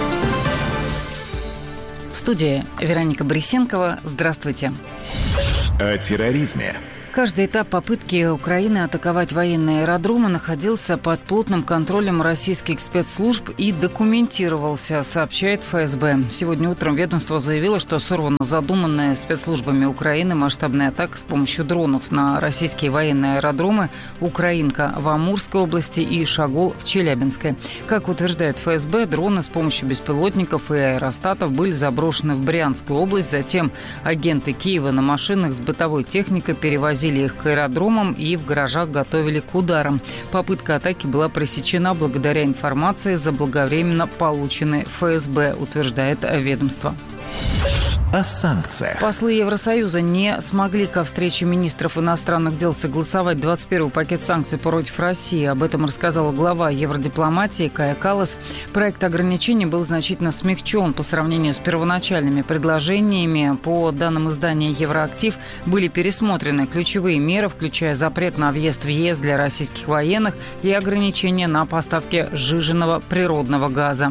В студии Вероника Борисенкова. Здравствуйте. О терроризме. Каждый этап попытки Украины атаковать военные аэродромы находился под плотным контролем российских спецслужб и документировался, сообщает ФСБ. Сегодня утром ведомство заявило, что сорвана задуманная спецслужбами Украины масштабная атака с помощью дронов на российские военные аэродромы «Украинка» в Амурской области и «Шагол» в Челябинской. Как утверждает ФСБ, дроны с помощью беспилотников и аэростатов были заброшены в Брянскую область. Затем агенты Киева на машинах с бытовой техникой перевозили их к аэродромам и в гаражах готовили к ударам. Попытка атаки была пресечена благодаря информации, заблаговременно полученной ФСБ, утверждает ведомство. О санкциях. Послы Евросоюза не смогли ко встрече министров иностранных дел согласовать 21-й пакет санкций против России. Об этом рассказала глава евродипломатии Кая Каллас. Проект ограничений был значительно смягчен по сравнению с первоначальными предложениями. По данным издания «Евроактив», были пересмотрены ключевые меры, включая запрет на въезд в ЕС для российских военных и ограничения на поставки сжиженного природного газа.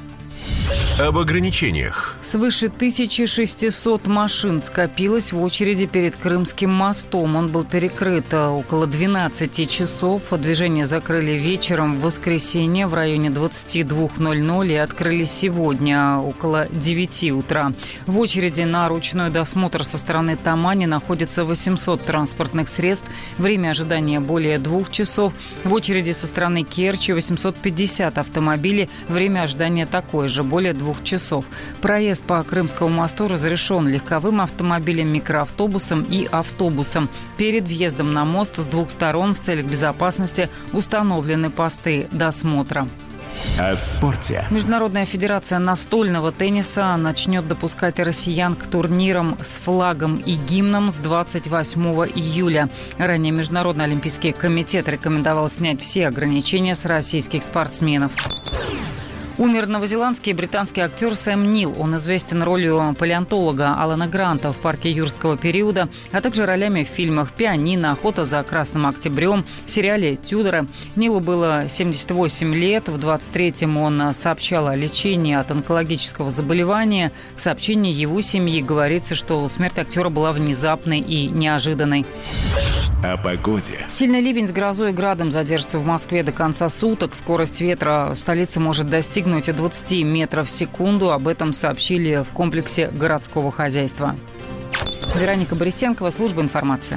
Об ограничениях. Свыше 1600 машин скопилось в очереди перед Крымским мостом. Он был перекрыт около 12 часов. Движение закрыли вечером в воскресенье в районе 22:00 и открыли сегодня около 9 утра. В очереди на ручной досмотр со стороны Тамани находится 800 транспортных средств. Время ожидания более 2 часов. В очереди со стороны Керчи 850 автомобилей. Время ожидания такое же, более 2 часов. Проезд по Крымскому мосту разрешен легковым автомобилем, микроавтобусом и автобусом. Перед въездом на мост с двух сторон в целях безопасности установлены посты досмотра. О спорте. Международная федерация настольного тенниса начнет допускать россиян к турнирам с флагом и гимном с 28 июля. Ранее Международный олимпийский комитет рекомендовал снять все ограничения с российских спортсменов. Умер новозеландский и британский актер Сэм Нил. Он известен ролью палеонтолога Алана Гранта в «Парке юрского периода», а также ролями в фильмах «Пианино», «Охота за красным октябрем», в сериале «Тюдоры». Нилу было 78 лет. В 23-м он сообщал о лечении от онкологического заболевания. В сообщении его семьи говорится, что смерть актера была внезапной и неожиданной. О погоде. Сильный ливень с грозой и градом задержится в Москве до конца суток. Скорость ветра в столице может достигнуть 20 метров в секунду. Об этом сообщили в комплексе городского хозяйства. Вероника Борисенкова, служба информации.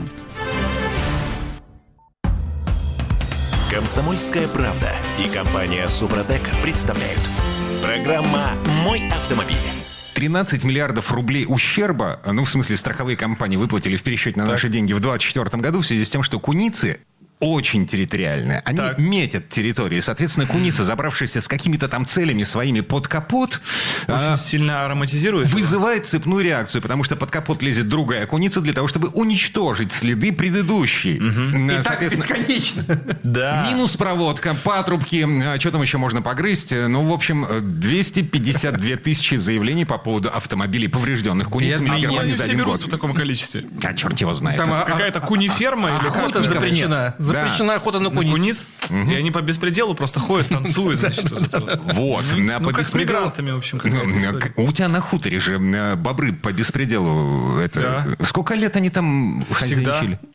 «Комсомольская правда» и компания «Супротек» представляют. Программа «Мой автомобиль». 13 миллиардов рублей ущерба, ну, в смысле, страховые компании выплатили в пересчете на наши деньги в 2024 году в связи с тем, что куницы очень территориальные. Они метят территории. Соответственно, куница, забравшаяся с какими-то там целями своими под капот, очень сильно ароматизирует, вызывает цепную реакцию, потому что под капот лезет другая куница для того, чтобы уничтожить следы предыдущей. И так бесконечно. Да. Минус проводка, патрубки, что там еще можно погрызть. Ну, в общем, 252 тысячи заявлений по поводу автомобилей, поврежденных куницами в Германии за один год. В таком количестве. А черт его знает. Там какая-то куниферма или охота запрещена. Запрещена охота на куниц. И они по беспределу просто ходят, танцуют. Вот. Ну, как с мигрантами, в общем. У тебя на хуторе же бобры по беспределу. Сколько лет они там хозяйничали?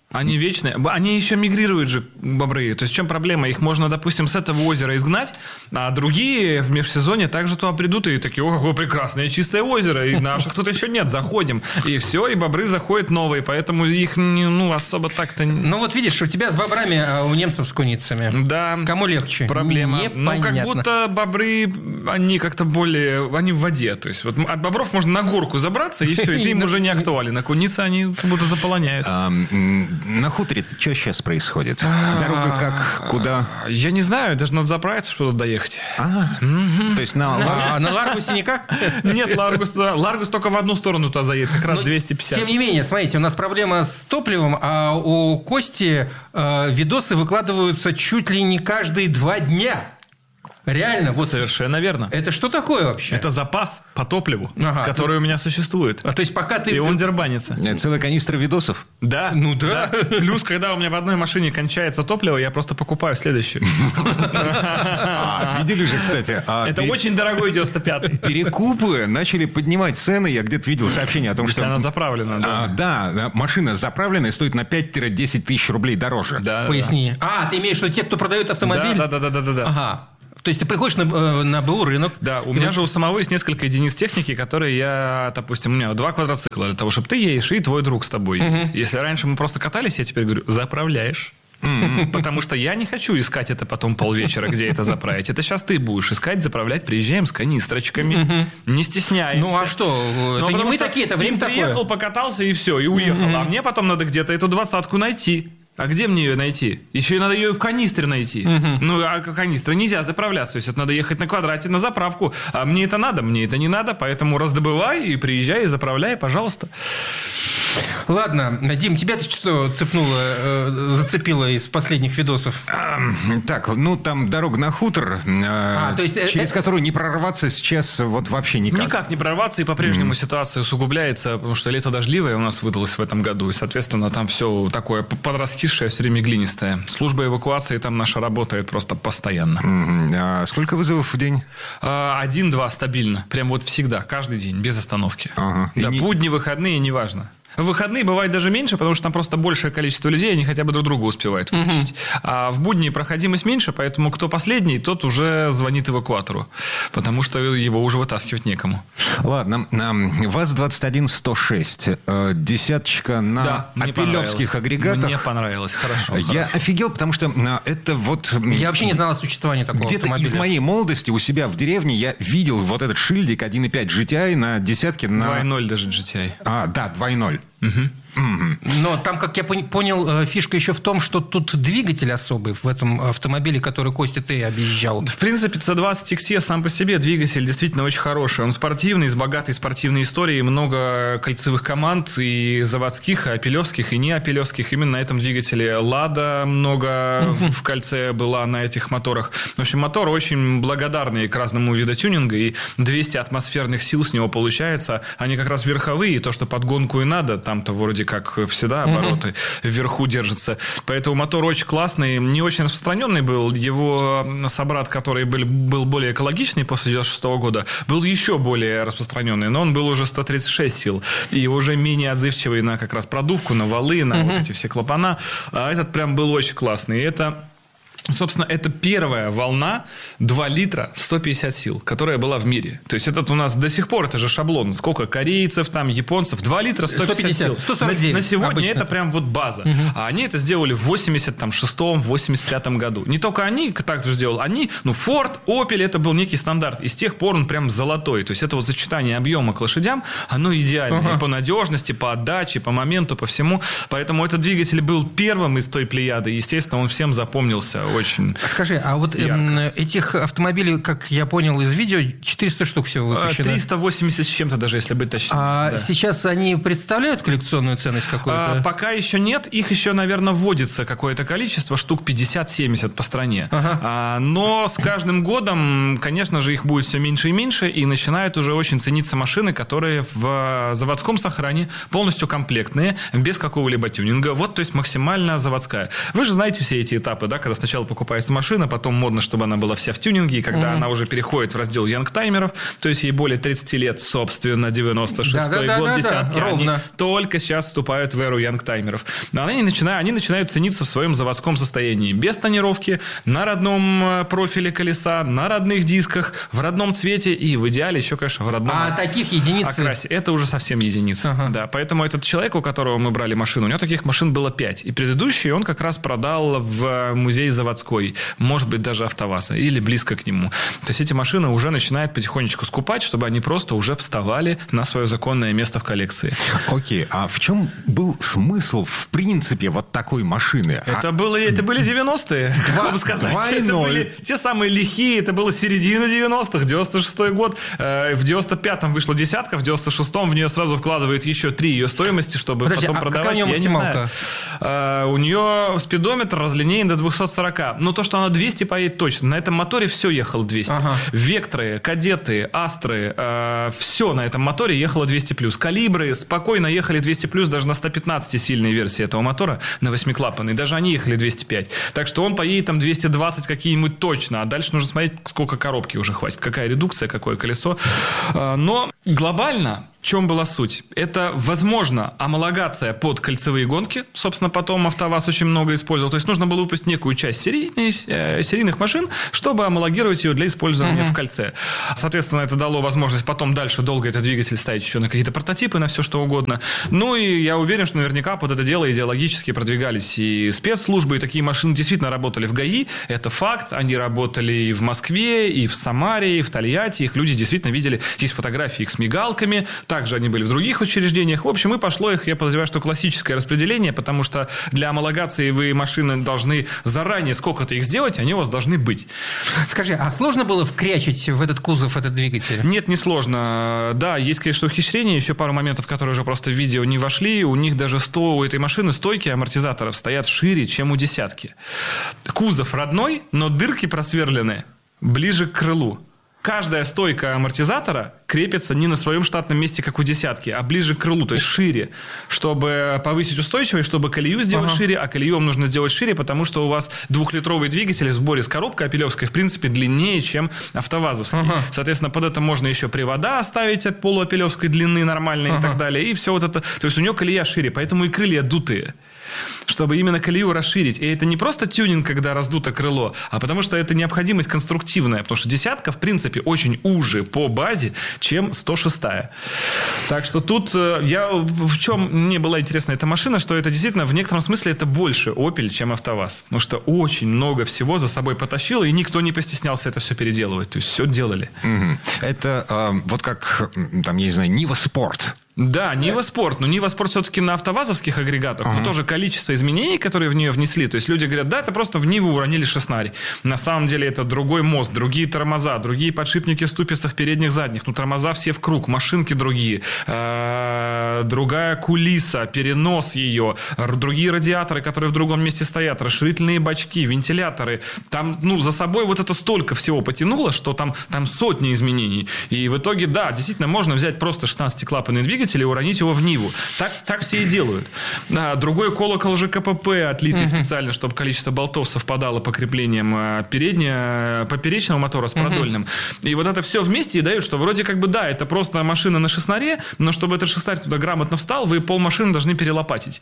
Они вечные. Они еще мигрируют же, бобры. То есть в чем проблема? Их можно, допустим, с этого озера изгнать, а другие в межсезонье также туда придут и такие: о, какое прекрасное чистое озеро, и наших тут еще нет, заходим. И все, и бобры заходят новые, поэтому их особо так-то... Ну вот видишь, у тебя с бобрами, а у немцев с куницами. Да. Кому легче? Проблема. Непонятно. Как будто бобры, они как-то более... Они в воде. То есть вот от бобров можно на горку забраться, и все, и ты им уже не актуален. А куницы они как будто заполоняют. На хуторе что сейчас происходит? Дорога как? Куда? Я не знаю, даже надо заправиться, чтобы туда доехать. То есть на Ларгусе никак? Нет, Ларгус только в одну сторону туда заедет, как раз 250. Тем не менее, смотрите, у нас проблема с топливом, а у Кости видосы выкладываются чуть ли не каждые 2 дня. Реально, вот. Совершенно верно. Это что такое вообще? Это запас по топливу, который у меня существует. То есть пока ты... И он дербанится. Целая канистра видосов? Да. Ну да. Плюс, когда у меня в одной машине кончается топливо, я просто покупаю следующую. Видели же, кстати... Это очень дорогой 95-й. Перекупы начали поднимать цены. Я где-то видел сообщение о том, что... она заправлена, да. Да, машина заправленная стоит на 5-10 тысяч рублей дороже. Поясни. Ты имеешь в виду те, кто продают автомобиль? Да. Ага. То есть ты приходишь на БУ рынок. Да, у меня же у самого есть несколько единиц техники, которые я, допустим, у меня 2 квадроцикла для того, чтобы ты едешь, и твой друг с тобой едет. Если раньше мы просто катались, я теперь говорю: заправляешь. Потому что я не хочу искать это потом полвечера, где это заправить. Это сейчас ты будешь искать, заправлять, приезжаем с канистрочками. Не стесняемся. Ну а что? Это не мы такие, это время такое. Приехал, покатался и все, и уехал. А мне потом надо где-то эту 20-ку найти. А где мне ее найти? Еще и надо ее в канистре найти. Ну, а канистры нельзя заправляться. То есть, это надо ехать на квадрате на заправку. А мне это надо, мне это не надо. Поэтому раздобывай и приезжай, и заправляй, пожалуйста. Ладно, Дим, тебя-то что зацепило из последних видосов? Так, там дорога на хутор, то есть, через которую не прорваться сейчас вот вообще никак. Никак не прорваться, и по-прежнему ситуация усугубляется, потому что лето дождливое у нас выдалось в этом году, и, соответственно, там все такое подраскисшее, все время глинистое. Служба эвакуации там наша работает просто постоянно. А сколько вызовов в день? 1-2 стабильно, прям вот всегда, каждый день, без остановки. Да, будни, выходные, неважно. В выходные бывает даже меньше, потому что там просто большее количество людей, они хотя бы друг друга успевают вытащить. А в будни проходимость меньше, поэтому кто последний, тот уже звонит эвакуатору, потому что его уже вытаскивать некому. Ладно, ВАЗ-21-106, десяточка на апелевских агрегатах. Мне понравилось, хорошо. Я офигел, потому что это вот... Я вообще не знал о существовании такого автомобиля. Где-то из моей молодости у себя в деревне я видел вот этот шильдик 1.5 GTI на десятке на... 2.0 даже GTI. Да, 2.0. Но там, как я понял, фишка еще в том, что тут двигатель особый в этом автомобиле, который, Костя, ты объезжал. В принципе, C20 XE сам по себе двигатель действительно очень хороший. Он спортивный, с богатой спортивной историей, много кольцевых команд, и заводских, и апелевских, и не апелевских. Именно на этом двигателе Лада много в кольце была на этих моторах. В общем, мотор очень благодарный к разному виду тюнинга, и 200 атмосферных сил с него получается. Они как раз верховые, то, что под гонку и надо, там-то вроде как всегда обороты вверху держатся. Поэтому мотор очень классный, не очень распространенный был. Его собрат, который был более экологичный после 1996 года, был еще более распространенный, но он был уже 136 сил. И уже менее отзывчивый на как раз продувку, на валы, на вот эти все клапана. А этот прям был очень классный. И это... Собственно, это первая волна 2 литра 150 сил, которая была в мире. То есть, этот у нас до сих пор, это же шаблон. Сколько корейцев, там, японцев. 2 литра 150 сил. 149 на сегодня обычно. Это прям вот база. А они это сделали в 86-м, 85-м году. Не только они так же сделали. Они, Ford, Opel, это был некий стандарт. И с тех пор он прям золотой. То есть, это вот сочетание объема к лошадям, оно идеальное. И по надежности, по отдаче, по моменту, по всему. Поэтому этот двигатель был первым из той плеяды. Естественно, он всем запомнился очень. Скажи, а вот этих автомобилей, как я понял из видео, 400 штук всего выпущено? 380 с чем-то даже, если быть точнее. Сейчас они представляют коллекционную ценность какую-то? Пока еще нет. Их еще, наверное, вводится какое-то количество, штук 50-70 по стране. Но с каждым годом, конечно же, их будет все меньше и меньше, и начинают уже очень цениться машины, которые в заводском сохране, полностью комплектные, без какого-либо тюнинга. Вот, то есть, максимально заводская. Вы же знаете все эти этапы, да, когда сначала покупается машина, потом модно, чтобы она была вся в тюнинге, и когда она уже переходит в раздел янгтаймеров, то есть ей более 30 лет, собственно, 96-й год, десятки, они только сейчас вступают в эру янгтаймеров. Но они начинают цениться в своем заводском состоянии, без тонировки, на родном профиле колеса, на родных дисках, в родном цвете и в идеале еще, конечно, в родном таких единиц окрасе. Это уже совсем единица. Да, поэтому этот человек, у которого мы брали машину, у него таких машин было 5. И предыдущий он как раз продал в музей заводской, может быть, даже АвтоВАЗа, или близко к нему. То есть эти машины уже начинают потихонечку скупать, чтобы они просто уже вставали на свое законное место в коллекции. Окей, а в чем был смысл, в принципе, вот такой машины? Это были 90-е, как бы сказать. Это были те самые лихие, это было середина 90-х, 96-й год. В 95-м вышла десятка, в 96-м в нее сразу вкладывают еще 3 ее стоимости, чтобы потом продавать. Какая у нее максималка? У нее спидометр разлинеен до 240. Но то, что она 200 поедет точно. На этом моторе все ехало 200. Векторы, кадеты, астры, все на этом моторе ехало 200+. Калибры спокойно ехали 200+, даже на 115 сильной версии этого мотора, на 8-клапанной. Даже они ехали 205. Так что он поедет там 220 какие-нибудь точно. А дальше нужно смотреть, сколько коробки уже хватит. Какая редукция, какое колесо. Но глобально... В чем была суть? Это, возможно, амалогация под кольцевые гонки. Собственно, потом АвтоВАЗ очень много использовал. То есть, нужно было выпустить некую часть серийных машин, чтобы амалогировать ее для использования в кольце. Соответственно, это дало возможность потом дальше долго этот двигатель ставить еще на какие-то прототипы, на все что угодно. Ну, и я уверен, что наверняка под это дело идеологически продвигались и спецслужбы, и такие машины действительно работали в ГАИ. Это факт. Они работали и в Москве, и в Самаре, и в Тольятти. Их люди действительно видели. Есть фотографии их с мигалками. Также они были в других учреждениях. В общем, и пошло их, я подозреваю, что классическое распределение, потому что для амалогации вы машины должны заранее сколько-то их сделать, они у вас должны быть. Скажи, а сложно было вкрячить в этот кузов этот двигатель? Нет, не сложно. Да, есть, конечно, ухищрение, еще пару моментов, которые уже просто в видео не вошли. У них даже у этой машины стойки амортизаторов стоят шире, чем у десятки. Кузов родной, но дырки просверлены ближе к крылу. Каждая стойка амортизатора крепится не на своем штатном месте, как у десятки, а ближе к крылу, то есть шире, чтобы повысить устойчивость, чтобы колею сделать шире, а колею вам нужно сделать шире, потому что у вас 2-литровый двигатель в сборе с коробкой опелевской, в принципе, длиннее, чем автовазовский. Соответственно, под это можно еще привода оставить от полуопелевской длины нормальной и так далее, и все вот это. То есть у нее колея шире, поэтому и крылья дутые, чтобы именно колею расширить. И это не просто тюнинг, когда раздуто крыло, а потому что это необходимость конструктивная, потому что десятка, в принципе, очень уже по базе, чем 106-я. Так что тут в чем мне была интересна эта машина, что это действительно в некотором смысле это больше Opel, чем АвтоВАЗ. Потому что очень много всего за собой потащило, и никто не постеснялся это все переделывать. То есть все делали. Это вот как, там, я не знаю, Нива Спорт. Да, Нива Спорт. Но Нива Спорт все-таки на автовазовских агрегатах. Но тоже количество изменений, которые в нее внесли. То есть люди говорят, да, это просто в Ниву уронили шестнарь. На самом деле это другой мост, другие тормоза, другие подшипники в ступицах передних, задних. Ну, тормоза все в круг, машинки другие. Другая кулиса, перенос ее. Другие радиаторы, которые в другом месте стоят. Расширительные бачки, вентиляторы. Там, за собой вот это столько всего потянуло, что там сотни изменений. И в итоге, да, действительно, можно взять просто 16-клапанный двигатель или уронить его в Ниву. Так все и делают. Другой колокол же КПП, отлитый специально, чтобы количество болтов совпадало по креплениям поперечного мотора с продольным. И вот это все вместе и дают, что вроде как бы да, это просто машина на шестнаре, но чтобы этот шестнарь туда грамотно встал, вы полмашины должны перелопатить.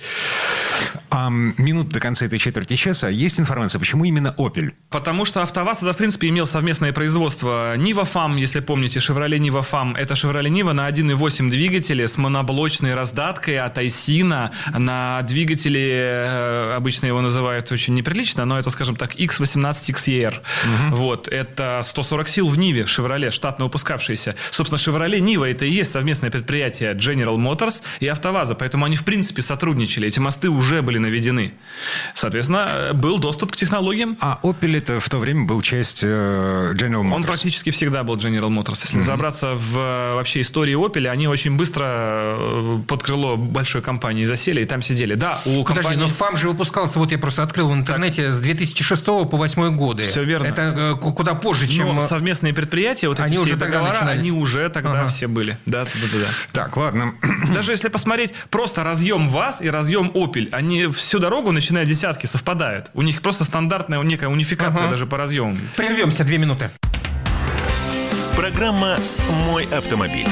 Минут до конца этой четверти часа. Есть информация, почему именно Opel? Потому что АвтоВАЗ тогда, в принципе, имел совместное производство Нива FAM, если помните, Chevrolet Niva FAM. Это Chevrolet Niva на 1.8 двигателе с моноблочной раздаткой от Айсина на двигателе, обычно его называют очень неприлично, но это, скажем так, X18XER. Вот, это 140 сил в Ниве, в Chevrolet, штатно выпускавшиеся. Собственно, Chevrolet Niva это и есть совместное предприятие General Motors и АвтоВАЗа, поэтому они, в принципе, сотрудничали. Эти мосты уже были наведены. Соответственно, был доступ к технологиям. А Opel это в то время был часть General Motors? Он практически всегда был General Motors. Если разобраться в вообще истории Opel, они очень быстро под крыло большой компании засели и там сидели. Да, у компании... Подожди, но FAM же выпускался, вот я просто открыл в интернете, с 2006 по 2008 годы. Все верно. Это куда позже, чем... Но совместные предприятия, вот они эти уже договора, начинались. они уже тогда все были. Да. Так, ладно. Даже если посмотреть, просто разъем ВАЗ и разъем Opel, они всю дорогу, начиная от десятки, совпадают. У них просто стандартная некая унификация даже по разъемам. Прервемся 2 минуты. Программа «Мой автомобиль».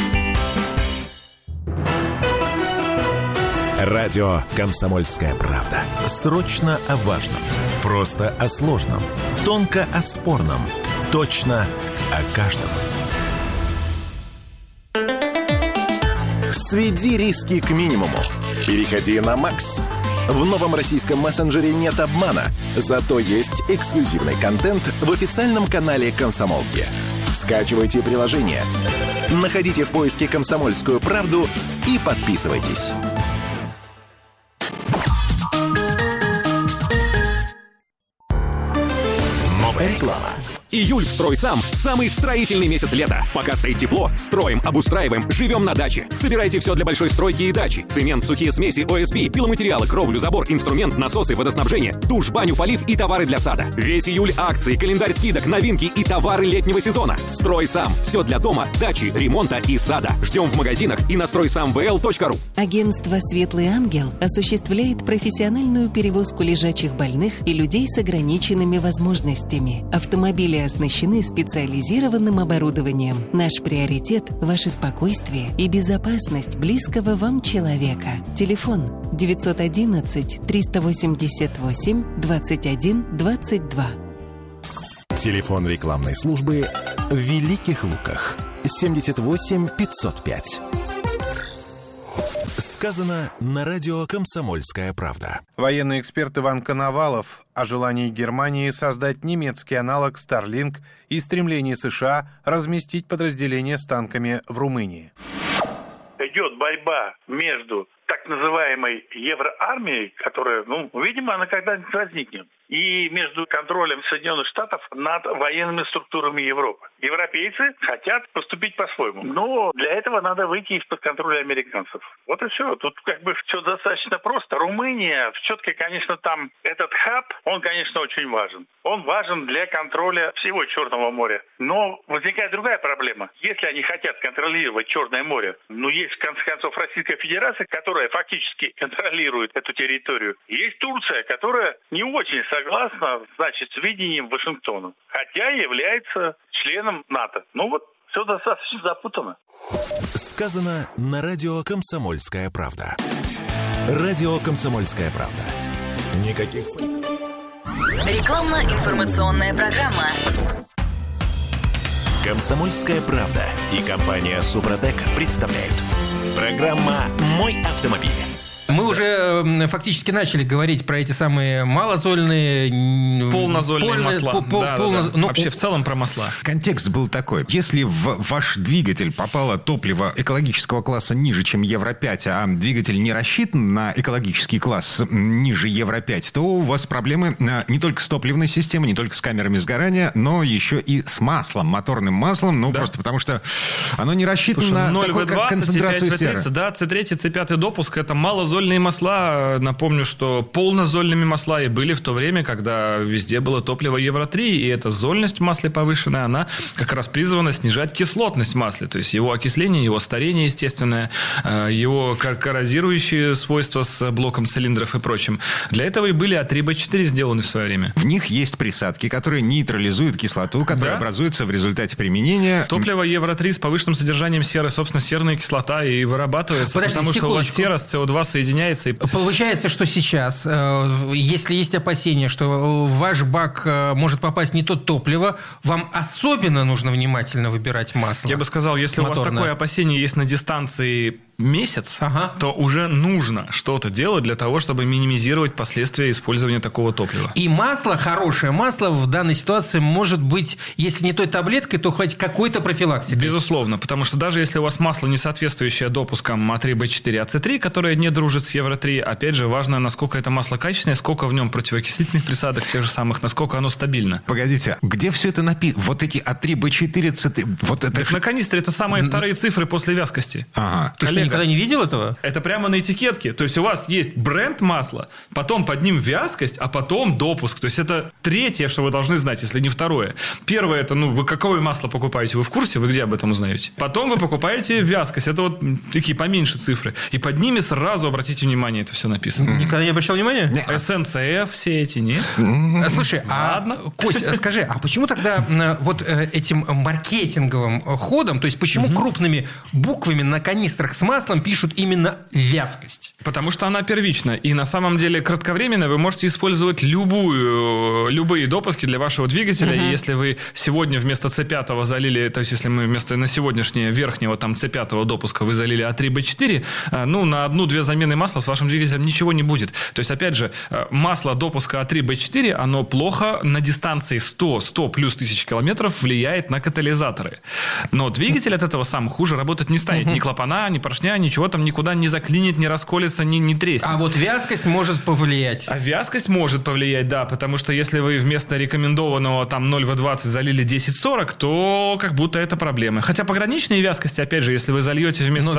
Радио «Комсомольская правда». Срочно о важном. Просто о сложном. Тонко о спорном. Точно о каждом. Сведи риски к минимуму. Переходи на «Макс». В новом российском мессенджере нет обмана, зато есть эксклюзивный контент в официальном канале «Комсомолки». Скачивайте приложение, находите в поиске «Комсомольскую правду» и подписывайтесь. Новая реклама. Июль в «Стройсам» – самый строительный месяц лета. Пока стоит тепло, строим, обустраиваем, живем на даче. Собирайте все для большой стройки и дачи. Цемент, сухие смеси, ОСБ, пиломатериалы, кровлю, забор, инструмент, насосы, водоснабжение, душ, баню, полив и товары для сада. Весь июль акции, календарь скидок, новинки и товары летнего сезона. «Стройсам» – все для дома, дачи, ремонта и сада. Ждем в магазинах и на стройсамвл.ру. Агентство «Светлый ангел» осуществляет профессиональную перевозку лежачих больных и людей с ограниченными возможностями. Автомобили оснащены специализированным оборудованием. Наш приоритет – ваше спокойствие и безопасность близкого вам человека. Телефон 911-388-21-22. Телефон рекламной службы в Великих Луках 78 505. Сказано на радио «Комсомольская правда». Военный эксперт Иван Коновалов о желании Германии создать немецкий аналог Starlink и стремлении США разместить подразделения с танками в Румынии. Идет борьба между так называемой евроармией, которая, видимо, она когда-нибудь возникнет, и между контролем Соединенных Штатов над военными структурами Европы. Европейцы хотят поступить по-своему, но для этого надо выйти из-под контроля американцев. Вот и все. Тут все достаточно просто. Румыния, все-таки, конечно, там этот хаб, он, конечно, очень важен. Он важен для контроля всего Черного моря. Но возникает другая проблема. Если они хотят контролировать Черное море, есть, в конце концов, Российская Федерация, которая фактически контролирует эту территорию. Есть Турция, которая не очень согласна, с видением Вашингтона, хотя является членом НАТО. Все достаточно запутано. Сказано на радио «Комсомольская правда». Радио «Комсомольская правда». Никаких фейков. Рекламно-информационная программа. «Комсомольская правда» и компания «Супротек» представляют. Программа «Мой автомобиль». Мы уже фактически начали говорить про эти самые малозольные... Полнозольные масла. Вообще в целом про масла. Контекст был такой. Если в ваш двигатель попало топливо экологического класса ниже, чем Евро-5, а двигатель не рассчитан на экологический класс ниже Евро-5, то у вас проблемы не только с топливной системой, не только с камерами сгорания, но еще и с маслом, моторным маслом. Просто потому что оно не рассчитано на такую концентрацию серы. Да, C3, C5 допуск – это малозольные масла. Напомню, что полнозольными масла и были в то время, когда везде было топливо Евро-3, и эта зольность в масле повышенная, она как раз призвана снижать кислотность в масле, то есть его окисление, его старение естественное, его коррозирующие свойства с блоком цилиндров и прочим. Для этого и были А3Б4 сделаны в свое время. В них есть присадки, которые нейтрализуют кислоту, которая образуется в результате применения... Топливо Евро-3 с повышенным содержанием серы, собственно, серная кислота и вырабатывается, потому что у вас сера с СО2 соединяется. Получается, что сейчас, если есть опасения, что в ваш бак может попасть не то топливо, вам особенно нужно внимательно выбирать масло. Я бы сказал, если моторное. У вас такое опасение есть на дистанции месяц, то уже нужно что-то делать для того, чтобы минимизировать последствия использования такого топлива. И масло, хорошее масло в данной ситуации может быть, если не той таблеткой, то хоть какой-то профилактикой. Безусловно, потому что даже если у вас масло, не соответствующее допускам А3Б4, А3, которое не дружит с Евро-3, опять же, важно, насколько это масло качественное, сколько в нем противоокислительных присадок тех же самых, насколько оно стабильно. Погодите, где все это написано? Вот эти А3Б4, C3... Так на канистре это самые вторые цифры после вязкости. Ага. Коллега, никогда не видел этого? Это прямо на этикетке. То есть у вас есть бренд масла, потом под ним вязкость, а потом допуск. То есть это третье, что вы должны знать, если не второе. Первое, это, вы какое масло покупаете, вы в курсе, вы где об этом узнаете? Потом вы покупаете вязкость. Это вот такие поменьше цифры. И под ними сразу, обратите внимание, это все написано. Никогда не обращал внимания? СНЦФ, все эти, нет? Слушай, Кость, скажи, а почему тогда вот этим маркетинговым ходом, то есть почему крупными буквами на канистрах с маслом пишут именно вязкость? Потому что она первична. И на самом деле кратковременно вы можете использовать любые допуски для вашего двигателя. И если вы сегодня вместо C5 залили, то есть если мы вместо на сегодняшнее верхнего там C5 допуска вы залили А3Б4, на 1-2 замены масла с вашим двигателем ничего не будет. То есть, опять же, масло допуска А3Б4, оно плохо на дистанции 100 плюс тысяч километров влияет на катализаторы. Но двигатель от этого сам хуже работать не станет. Ни клапана, ни поршня, ничего там никуда не заклинит, не расколется, не треснет. А вот вязкость может повлиять. А вязкость может повлиять, да, потому что если вы вместо рекомендованного там 0В20 залили 1040, то как будто это проблемы. Хотя пограничные вязкости, опять же, если вы зальете вместо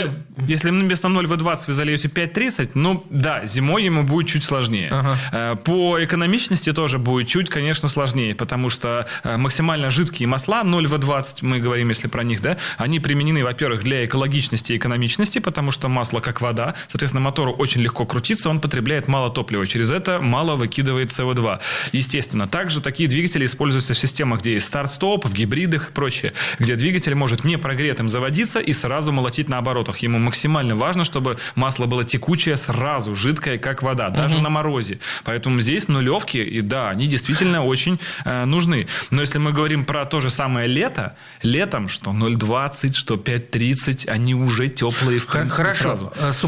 0В20 вы зальете 5.30, да, зимой ему будет чуть сложнее. По экономичности тоже будет чуть, конечно, сложнее, потому что максимально жидкие масла 0В20, мы говорим, если про них, да, они применены, во-первых, для экологичности и экономичности, потому что масло как вода, соответственно, мотору очень легко крутиться, он потребляет мало топлива, через это мало выкидывает СО2. Естественно, также такие двигатели используются в системах, где есть старт-стоп, в гибридах и прочее, где двигатель может не прогретым заводиться и сразу молотить на оборотах. Ему максимально важно, чтобы масло было текучее, сразу жидкое, как вода, даже на морозе. Поэтому здесь нулевки, и да, они действительно очень нужны. Но если мы говорим про то же самое летом, что 0,20, что 5,30, они уже теплые в принципе, Хорошо. сразу.